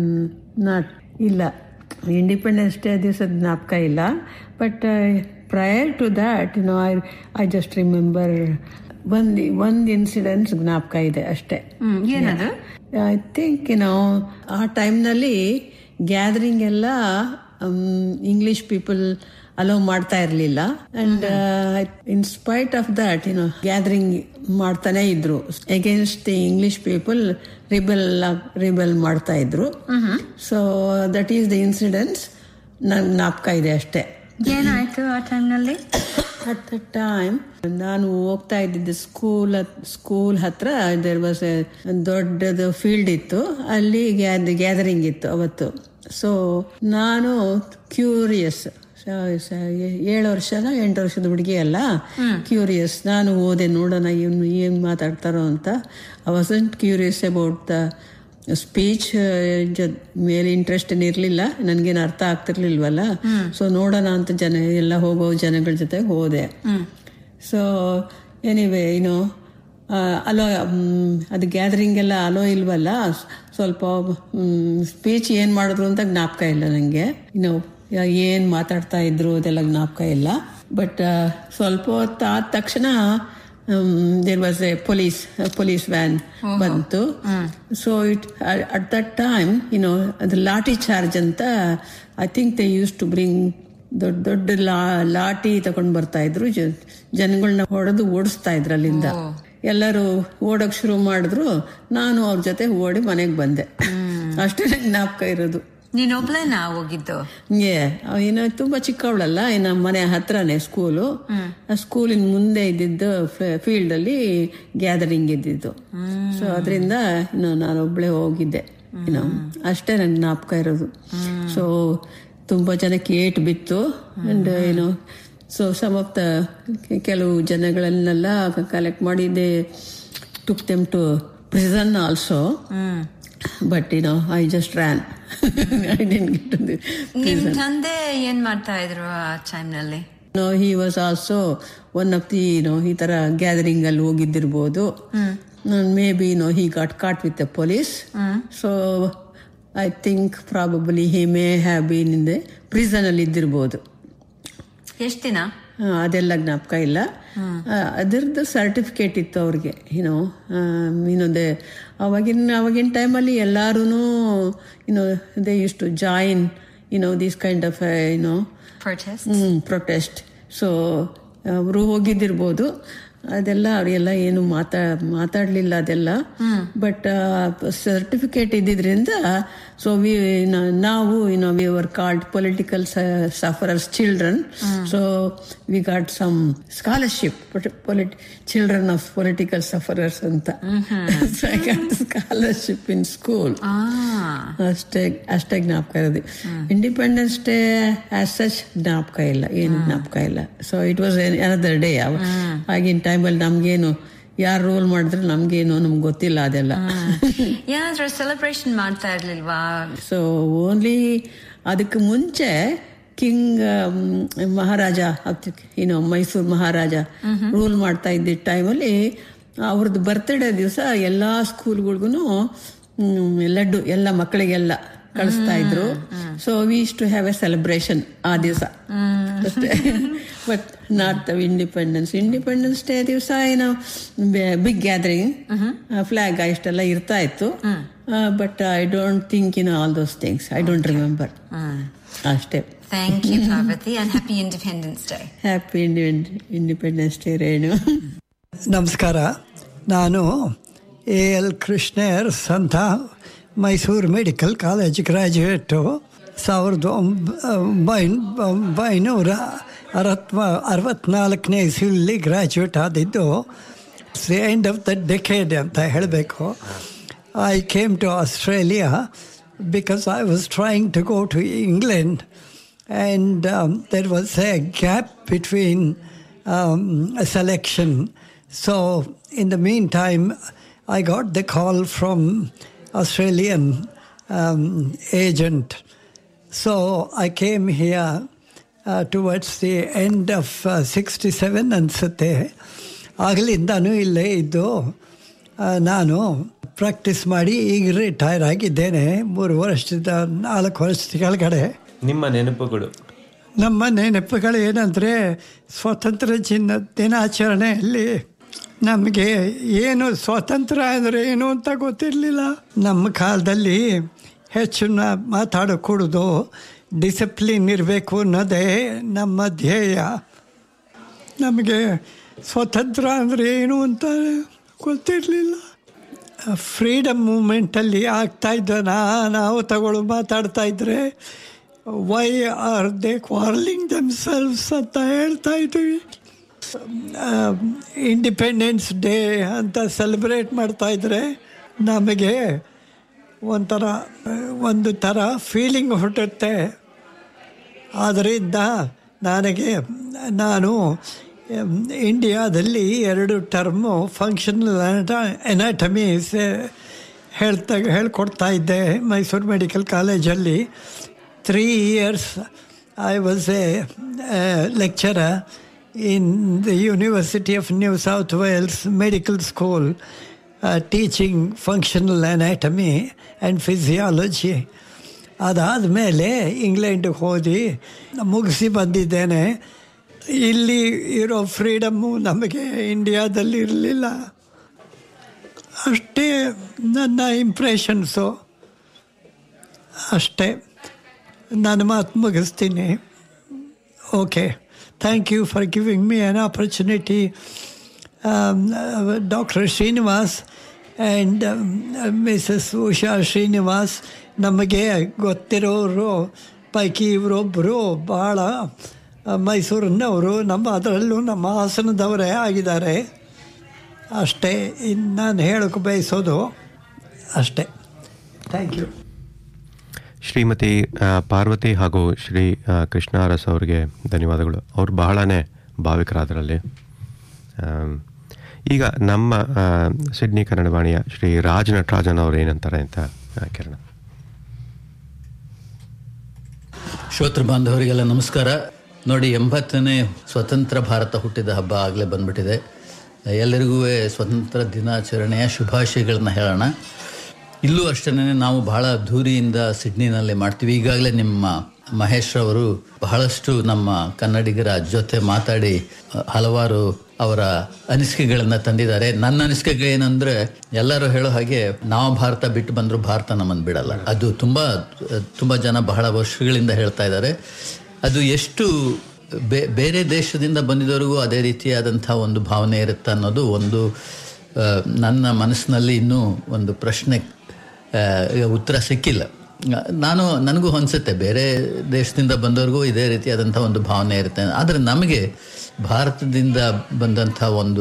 ಇಲ್ಲ, ಇಂಡಿಪೆಂಡೆನ್ಸ್ ಡೇ ದಿವಸದ ಜ್ಞಾಪಕ ಇಲ್ಲ. But prior to that I just remember ಒಂದು ಇನ್ಸಿಡೆನ್ಸ್ ಜ್ಞಾಪಕ ಇದೆ ಅಷ್ಟೇ. ಏನದು? ಐ ಥಿಂಕ್ ಆ ಟೈಮ್ನಲ್ಲಿ ಗ್ಯಾದರಿಂಗ್ ಎಲ್ಲ ಇಂಗ್ಲಿಷ್ ಪೀಪಲ್ ಅಲೋ ಮಾಡ್ತಾ ಇರಲಿಲ್ಲ. And in spite of that gathering ಮಾಡ್ತಾನೆ ಇದ್ರು. Against the English people rebel ಮಾಡ್ತಾ ಇದ್ರು. So that is the incidence ನನ್ಗೆ ಜ್ಞಾಪಕ ಇದೆ ಅಷ್ಟೇ. ಏನಾಯ್ತು ಆ ಟೈಮ್ನಲ್ಲಿ? ಅಟ್ ದ ಟೈಮ್ ನಾನು ಹೋಗ್ತಾ ಇದ್ದಿದ್ದು ಸ್ಕೂಲ್ ಹತ್ರ ದೇರ್ ವಾಸ್ ದೊಡ್ಡದು ಫೀಲ್ಡ್ ಇತ್ತು. ಅಲ್ಲಿ ಗ್ಯಾದರಿಂಗ್ ಇತ್ತು ಅವತ್ತು. ಸೊ ನಾನು ಕ್ಯೂರಿಯಸ್, 7 ವರ್ಷನ 8 ವರ್ಷದ ಹುಡುಗಿ ಅಲ್ಲ, ಕ್ಯೂರಿಯಸ್. ನಾನು ಓದೆ ನೋಡೋಣ ಇವನು ಏನು ಮಾತಾಡ್ತಾರೋ ಅಂತ. I wasn't curious about the speech ಮೇಲೆ ಇಂಟ್ರೆಸ್ಟ್ ಇರಲಿಲ್ಲ. ನನಗೇನು ಅರ್ಥ ಆಗ್ತಿರ್ಲಿಲ್ವಲ್ಲ. ಸೊ ನೋಡೋಣ ಅಂತ ಎಲ್ಲ ಹೋಗೋ ಜನಗಳ ಜೊತೆ ಹೋದೆ. ಸೊ ಎನಿವೇ ಅಲೋ ಅದು ಗ್ಯಾದರಿಂಗ್ ಎಲ್ಲ ಅಲೋ ಇಲ್ವಲ್ಲ. ಸ್ವಲ್ಪ ಸ್ಪೀಚ್ ಏನು ಮಾಡಿದ್ರು ಅಂತ ಜ್ಞಾಪಕ ಇಲ್ಲ ನನಗೆ. ಏನು ಮಾತಾಡ್ತಾ ಇದ್ರು ಅದೆಲ್ಲ ಜ್ಞಾಪಕ ಇಲ್ಲ. ಬಟ್ ಸ್ವಲ್ಪ ಹೊತ್ತು ಆದ ತಕ್ಷಣ there was A police van ಬಂತು. ಸೊ ಅಟ್ ದಟ್ ಟೈಮ್ ಅದು ಲಾಠಿ ಚಾರ್ಜ್ ಅಂತ I think they use to bring ದೊಡ್ಡ ಲಾಠಿ ತಗೊಂಡು ಬರ್ತಾ ಇದ್ರು. ಜನಗಳನ್ನ ಹೊಡೆದು ಓಡಿಸ್ತಾ ಇದ್ರು ಅಲ್ಲಿಂದ. ಎಲ್ಲರೂ ಓಡಕ್ ಶುರು ಮಾಡಿದ್ರು. ನಾನು ಅವ್ರ ಜೊತೆ ಓಡಿ ಮನೆಗೆ ಬಂದೆ. ಅಷ್ಟೇ ಜ್ಞಾಪಕ ಇರೋದು. ನೀನೊಬ್ಳೇನಾ ಹೋಗಿದ್ದು? ತುಂಬಾ ಚಿಕ್ಕವಳಲ್ಲ. ನಮ್ಮ ಮನೆ ಹತ್ರನೇ ಸ್ಕೂಲು. ಆ ಸ್ಕೂಲಿನ ಮುಂದೆ ಇದ್ದಿದ್ದು ಫೀಲ್ಡ್ ಅಲ್ಲಿ ಗ್ಯಾದರಿಂಗ್ ಇದ್ದಿದ್ದು. ಸೊ ಅದರಿಂದ ನಾನೊಬ್ಳೆ ಹೋಗಿದ್ದೆ. ಅಷ್ಟೇ ನನ್ಗೆ ಜ್ಞಾಪಕ ಇರೋದು. ಸೊ ತುಂಬಾ ಜನಕ್ಕೆ ಏಟ್ ಬಿತ್ತು. And so some of the ಕೆಲವು ಜನಗಳನ್ನೆಲ್ಲ ಕಲೆಕ್ಟ್ ಮಾಡಿದ್ದೆ. Took them to prison also. But I just ran. I didn't get to the prison. ನಿಮ್ಮ ತಂದೆ ಏನ್ ಮಾಡ್ತಾ ಇದ್ರು ಆ ಟೈಮ್ನಲ್ಲಿ? He was also one of the ಈ ತರ ಗ್ಯಾದರಿಂಗ್ ಅಲ್ಲಿ ಹೋಗಿದ್ದಿರ್ಬೋದು. May be he got cot with the police. So I think probably he may have been in the prison ಅಲ್ಲಿ ಇದ್ದಿರ್ಬೋದು. ಎಷ್ಟು ದಿನ? ಅದೆಲ್ಲ ಜ್ಞಾಪಕ ಇಲ್ಲ. ಅದರದ್ದು ಸರ್ಟಿಫಿಕೇಟ್ ಇತ್ತು ಅವ್ರಿಗೆ. ಇನ್ನೊಂದೇ ಅವಾಗಿನ ಟೈಮಲ್ಲಿ ಎಲ್ಲರೂ they use to join these kind of protest. So ಅವರು ಹೋಗಿದ್ದಿರ್ಬೋದು. ಅದೆಲ್ಲ ಅವರೆಲ್ಲ ಏನು ಮಾತಾಡಲಿಲ್ಲ ಅದೆಲ್ಲ. ಬಟ್ ಸರ್ಟಿಫಿಕೇಟ್ ಇದ್ದಿದ್ರಿಂದ ಸೊ ನಾವು we were called political sufferers children. So we got some scholarship, children of political sufferers ಅಂತ. So I got scholarship in school. ಅಷ್ಟೇ ಜ್ಞಾಪಕ ಇರೋದು. ಇಂಡಿಪೆಂಡೆನ್ಸ್ ಡೇ ಆಸ್ ಸಚ್ ಜ್ಞಾಪಕ ಇಲ್ಲ, ಏನು ಜ್ಞಾಪಕ ಇಲ್ಲ. So it was another day. ಆಗಿನ ಟೈಮಲ್ಲಿ ನಮ್ಗೇನು ಯಾರು ರೋಲ್ ಮಾಡಿದ್ರೆ ನಮ್ಗೆ ಗೊತ್ತಿಲ್ಲ ಅದೆಲ್ಲ. ಸೆಲೆಬ್ರೇಷನ್ ಮಾಡ್ತಾ ಇರ್ಲಿಲ್ವಾ? ಸೊ ಓನ್ಲಿ ಅದಕ್ಕೆ ಮುಂಚೆ ಕಿಂಗ್ ಮಹಾರಾಜ ಮೈಸೂರು ಮಹಾರಾಜ ರೂಲ್ ಮಾಡ್ತಾ ಇದ್ದ ಟೈಮಲ್ಲಿ ಅವ್ರದ್ದು ಬರ್ತ್ಡೇ ದಿವಸ ಎಲ್ಲಾ ಸ್ಕೂಲ್ಗಳಿಗೂ ಲಡ್ಡು ಎಲ್ಲ ಮಕ್ಕಳಿಗೆಲ್ಲ ಕಳಿಸ್ತಾ ಇದ್ರು. So we use to have A celebration ಆ ದಿವಸ ಅಷ್ಟೇ. But not the independence day ದಿವಸ ಬಿಗ್ ಗ್ಯಾದರಿಂಗ್, ಫ್ಲಾಗ್ ಇಷ್ಟೆಲ್ಲ ಇರ್ತಾ ಇತ್ತು. But I don't think all those things. I don't remember ಅಷ್ಟೇ. Thank you, Parvati, and happy Independence Day. Happy Independence Day, ರೇಣು. ನಮಸ್ಕಾರ. ನಾನು AL ಕೃಷ್ಣಯ್ಯರ್ ಅಂತ ಮೈಸೂರು ಮೆಡಿಕಲ್ ಕಾಲೇಜ್ ಗ್ರ್ಯಾಜುಯೇಟು. 1964 ಇಸ್ವಿಯಲ್ಲಿ graduate ಆದಿದ್ದು. It's the end of the decade ಅಂತ ಹೇಳಬೇಕು. I came to Australia because I was trying to go to England. And there was a gap between selection. So in the meantime, I got the call from Australian agent. So I came here towards the end of 67 ಅನ್ಸುತ್ತೆ. ಆಗಲಿಂದನೂ ಇಲ್ಲೇ ಇದ್ದು ನಾನು practice ಮಾಡಿ ಈಗ retire ಆಗಿದ್ದೇನೆ. 4 ವರ್ಷದ ಕೆಳಗಡೆ. ನಿಮ್ಮ ನೆನಪುಗಳು? ನಮ್ಮ ನೆನಪುಗಳು ಏನಂದರೆ, ಸ್ವಾತಂತ್ರ್ಯ ದಿನಾಚರಣೆಯಲ್ಲಿ ನಮಗೆ ಏನು ಸ್ವಾತಂತ್ರ್ಯ ಅಂದರೆ ಏನು ಅಂತ ಗೊತ್ತಿರಲಿಲ್ಲ. ನಮ್ಮ ಕಾಲದಲ್ಲಿ ಹೆಚ್ಚು ಮಾತಾಡಕೂಡದು, ಡಿಸಿಪ್ಲಿನ್ ಇರಬೇಕು ಅನ್ನೋದೇ ನಮ್ಮ ಧ್ಯೇಯ. ನಮಗೆ ಸ್ವಾತಂತ್ರ್ಯ ಅಂದರೆ ಏನು ಅಂತ ಗೊತ್ತಿರಲಿಲ್ಲ. ಫ್ರೀಡಮ್ ಮೂಮೆಂಟಲ್ಲಿ ಆಗ್ತಾಯಿದ್ದ ನಾವು ಮಾತಾಡ್ತಾ ಇದ್ರೆ ವೈ ಆರ್ ದೇ ಕ್ವಾರ್ಲಿಂಗ್ ದೆಮ್ಸೆಲ್ವ್ಸ್ ಅಂತ ಹೇಳ್ತಾ ಇದ್ದೀವಿ. ಇಂಡಿಪೆಂಡೆನ್ಸ್ ಡೇ ಅಂತ ಸೆಲೆಬ್ರೇಟ್ ಮಾಡ್ತಾಯಿದ್ರೆ ನಮಗೆ ಒಂದು ಥರ ಫೀಲಿಂಗ್ ಹುಟ್ಟುತ್ತೆ. ಆದ್ದರಿಂದ ನಾನು ಇಂಡಿಯಾದಲ್ಲಿ 2 ಟರ್ಮು ಫಂಕ್ಷನಲ್ ಎನಾಟಮಿ ಹೇಳ್ಕೊಡ್ತಾ ಇದ್ದೆ ಮೈಸೂರು ಮೆಡಿಕಲ್ ಕಾಲೇಜಲ್ಲಿ. 3 years I was a lecturer in the University of New South Wales Medical School, teaching functional anatomy and physiology. ಅದಾದ ಮೇಲೆ ಇಂಗ್ಲೆಂಡಿಗೆ ಹೋಗಿ ಮುಗಿಸಿ ಬಂದಿದ್ದೇನೆ. ಇಲ್ಲಿ ಇರೋ ಫ್ರೀಡಮ್ಮು ನಮಗೆ ಇಂಡಿಯಾದಲ್ಲಿ ಇರಲಿಲ್ಲ. ಅಷ್ಟೇ ನನ್ನ ಇಂಪ್ರೆಷನ್ಸು. ಅಷ್ಟೇ, ನಾನು ಮಾತು ಮುಗಿಸ್ತೀನಿ. Okay, thank you for giving me on opportunity. Doctor Srinivas and Mrs Usha Srinivas ನಮಗೆ ಗೊತ್ತಿರೋರು ಪೈಕಿ ಇವರೊಬ್ಬರು ಭಾಳ ಮೈಸೂರಿನವರು, ಅದರಲ್ಲೂ ನಮ್ಮ ಹಾಸನದವರೇ ಆಗಿದ್ದಾರೆ. ಅಷ್ಟೇ, ಇನ್ನು ನಾನು ಹೇಳೋಕ್ಕೆ ಬಯಸೋದು ಅಷ್ಟೇ. Thank you. ಶ್ರೀಮತಿ ಪಾರ್ವತಿ ಹಾಗೂ ಶ್ರೀ ಕೃಷ್ಣ ಅರಸ್ ಅವರಿಗೆ ಧನ್ಯವಾದಗಳು. ಅವರು ಬಹಳನೇ ಭಾವಿಕರಾದರಲ್ಲಿ. ಈಗ ನಮ್ಮ ಸಿಡ್ನಿ ಕನ್ನಡ ವಾಣಿಯ ಶ್ರೀ ರಾಜ್ ನಟರಾಜನ್ ಅವರು ಏನಂತಾರೆ ಅಂತ ಕಿರಣ. ಶ್ರೋತೃ ಬಾಂಧವರಿಗೆಲ್ಲ ನಮಸ್ಕಾರ. ನೋಡಿ, 80ನೇ ಸ್ವತಂತ್ರ ಭಾರತ ಹುಟ್ಟಿದ ಹಬ್ಬ ಆಗಲೇ ಬಂದ್ಬಿಟ್ಟಿದೆ. ಎಲ್ಲರಿಗೂ ಸ್ವತಂತ್ರ ದಿನಾಚರಣೆಯ ಶುಭಾಶಯಗಳನ್ನ ಹೇಳೋಣ. ಇಲ್ಲೂ ಅಷ್ಟೇ ನಾವು ಭಾಳ ಅದ್ಧೂರಿಯಿಂದ ಸಿಡ್ನಿನಲ್ಲಿ ಮಾಡ್ತೀವಿ. ಈಗಾಗಲೇ ನಿಮ್ಮ ಮಹೇಶ್ ಅವರು ಬಹಳಷ್ಟು ನಮ್ಮ ಕನ್ನಡಿಗರ ಜೊತೆ ಮಾತಾಡಿ ಹಲವಾರು ಅವರ ಅನಿಸಿಕೆಗಳನ್ನು ತಂದಿದ್ದಾರೆ. ನನ್ನ ಅನಿಸಿಕೆ ಏನಂದರೆ, ಎಲ್ಲರೂ ಹೇಳೋ ಹಾಗೆ ನಾವು ಭಾರತ ಬಿಟ್ಟು ಬಂದರೂ ಭಾರತ ನಮ್ಮನ್ನು ಬಿಡಲ್ಲ. ಅದು ತುಂಬ ಜನ ಬಹಳ ವರ್ಷಗಳಿಂದ ಹೇಳ್ತಾ ಇದ್ದಾರೆ. ಅದು ಎಷ್ಟು ಬೇರೆ ದೇಶದಿಂದ ಬಂದಿದ್ದವರಿಗೂ ಅದೇ ರೀತಿಯಾದಂಥ ಒಂದು ಭಾವನೆ ಇರುತ್ತೆ ಅನ್ನೋದು ಒಂದು ನನ್ನ ಮನಸ್ಸಿನಲ್ಲಿ ಇನ್ನೂ ಒಂದು ಪ್ರಶ್ನೆ ಉತ್ತರ ಸಿಕ್ಕಿಲ್ಲ. ನನಗೂ ಅನಿಸುತ್ತೆ ಬೇರೆ ದೇಶದಿಂದ ಬಂದವ್ರಿಗೂ ಇದೇ ರೀತಿಯಾದಂಥ ಒಂದು ಭಾವನೆ ಇರುತ್ತೆ. ಆದರೆ ನಮಗೆ ಭಾರತದಿಂದ ಬಂದಂಥ ಒಂದು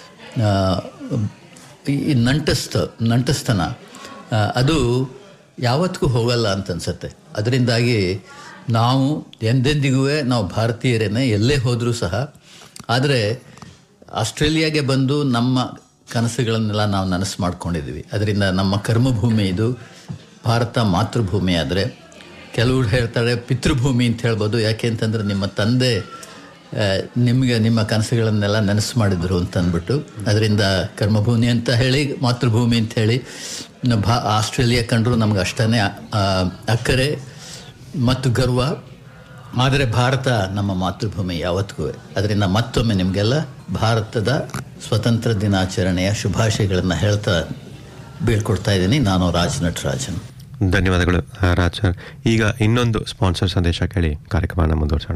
ಈ ನಂಟಸ್ತನ ಅದು ಯಾವತ್ತಿಗೂ ಹೋಗಲ್ಲ ಅಂತ ಅನಿಸುತ್ತೆ. ಅದರಿಂದಾಗಿ ನಾವು ಎಂದೆಂದಿಗೂ ನಾವು ಭಾರತೀಯರೇನೆ ಎಲ್ಲೇ ಹೋದರೂ ಸಹ. ಆದರೆ ಆಸ್ಟ್ರೇಲಿಯಾಗೆ ಬಂದು ನಮ್ಮ ಕನಸುಗಳನ್ನೆಲ್ಲ ನಾವು ನನಸು ಮಾಡ್ಕೊಂಡಿದ್ದೀವಿ. ಅದರಿಂದ ನಮ್ಮ ಕರ್ಮಭೂಮಿ ಇದು. ಭಾರತ ಮಾತೃಭೂಮಿ. ಆದರೆ ಕೆಲವರು ಹೇಳ್ತಾರೆ ಪಿತೃಭೂಮಿ ಅಂತ ಹೇಳ್ಬೋದು. ಯಾಕೆ ಅಂತಂದರೆ ನಿಮ್ಮ ತಂದೆ ನಿಮಗೆ ನಿಮ್ಮ ಕನಸುಗಳನ್ನೆಲ್ಲ ನೆನಸು ಮಾಡಿದ್ರು ಅಂತ ಅಂದ್ಬಿಟ್ಟು, ಅದರಿಂದ ಕರ್ಮಭೂಮಿ ಅಂತ ಹೇಳಿ ಮಾತೃಭೂಮಿ ಅಂತ ಹೇಳಿ ಆಸ್ಟ್ರೇಲಿಯಾ ಕಂಡ್ರು ನಮ್ಗೆ ಅಷ್ಟೇ ಅಕ್ಕರೆ ಮತ್ತು ಗರ್ವ. ಆದರೆ ಭಾರತ ನಮ್ಮ ಮಾತೃಭೂಮಿ ಯಾವತ್ತಿಗೂ. ಅದರಿಂದ ಮತ್ತೊಮ್ಮೆ ನಿಮಗೆಲ್ಲ ಭಾರತದ ಸ್ವತಂತ್ರ ದಿನಾಚರಣೆಯ ಶುಭಾಶಯಗಳನ್ನು ಹೇಳ್ತಾ ಬೀಳ್ಕೊಡ್ತಾ ಇದ್ದೀನಿ. ನಾನು ರಾಜ್ ನಟರಾಜನ್. ಧನ್ಯವಾದಗಳು ರಾಜ್ ಸರ್. ಈಗ ಇನ್ನೊಂದು ಸ್ಪಾನ್ಸರ್ ಸಂದೇಶ ಕೇಳಿ ಕಾರ್ಯಕ್ರಮನ ಮುಂದುವರಿಸೋಣ.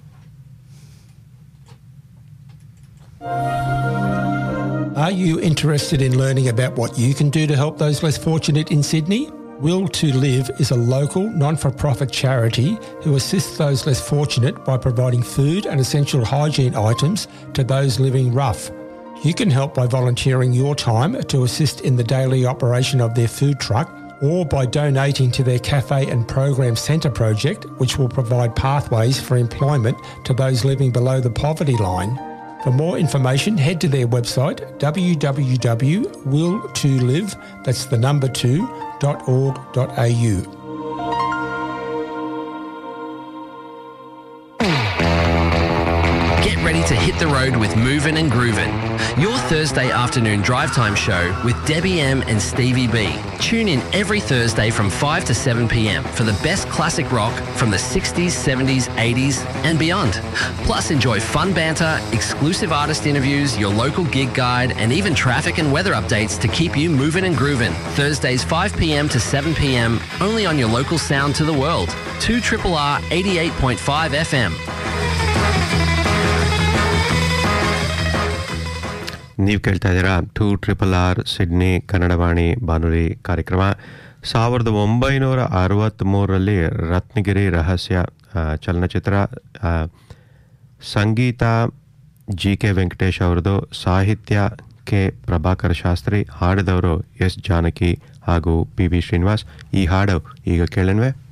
Are you interested in learning about what you can do to help those less fortunate in Sydney? Will to Live is a local, non-for-profit charity who assists those less fortunate by providing food and essential hygiene items to those living rough. You can help by volunteering your time to assist in the daily operation of their food truck, or by donating to their Cafe and Program Centre project, which will provide pathways for employment to those living below the poverty line. For more information, head to their website www.will2live, that's the number 2.org.au. Get ready to hit the road with Movin' and Groovin', your Thursday afternoon drive time show with Debbie M and Stevie B. Tune in every Thursday from 5 to 7 p.m. for the best classic rock from the 60s, 70s, 80s and beyond. Plus enjoy fun banter, exclusive artist interviews, your local gig guide and even traffic and weather updates to keep you moving and grooving. Thursdays 5 p.m. to 7 p.m. only on your local sound to the world. 2RRR 88.5 FM. ನೀವು ಕೇಳ್ತಾ ಇದ್ದೀರಾ 2RRR Sydney Kannadavani ಬಾನುಲಿ ಕಾರ್ಯಕ್ರಮ. 1963ರಲ್ಲಿ ರತ್ನಗಿರಿ ರಹಸ್ಯ ಚಲನಚಿತ್ರ, ಸಂಗೀತ GK Venkatesh ಅವರದು, ಸಾಹಿತ್ಯ K Prabhakar Shastri, ಹಾಡಿದವರು S Janaki ಹಾಗೂ PB ಶ್ರೀನಿವಾಸ್. ಈ ಹಾಡು ಈಗ ಕೇಳನ್ವೇ?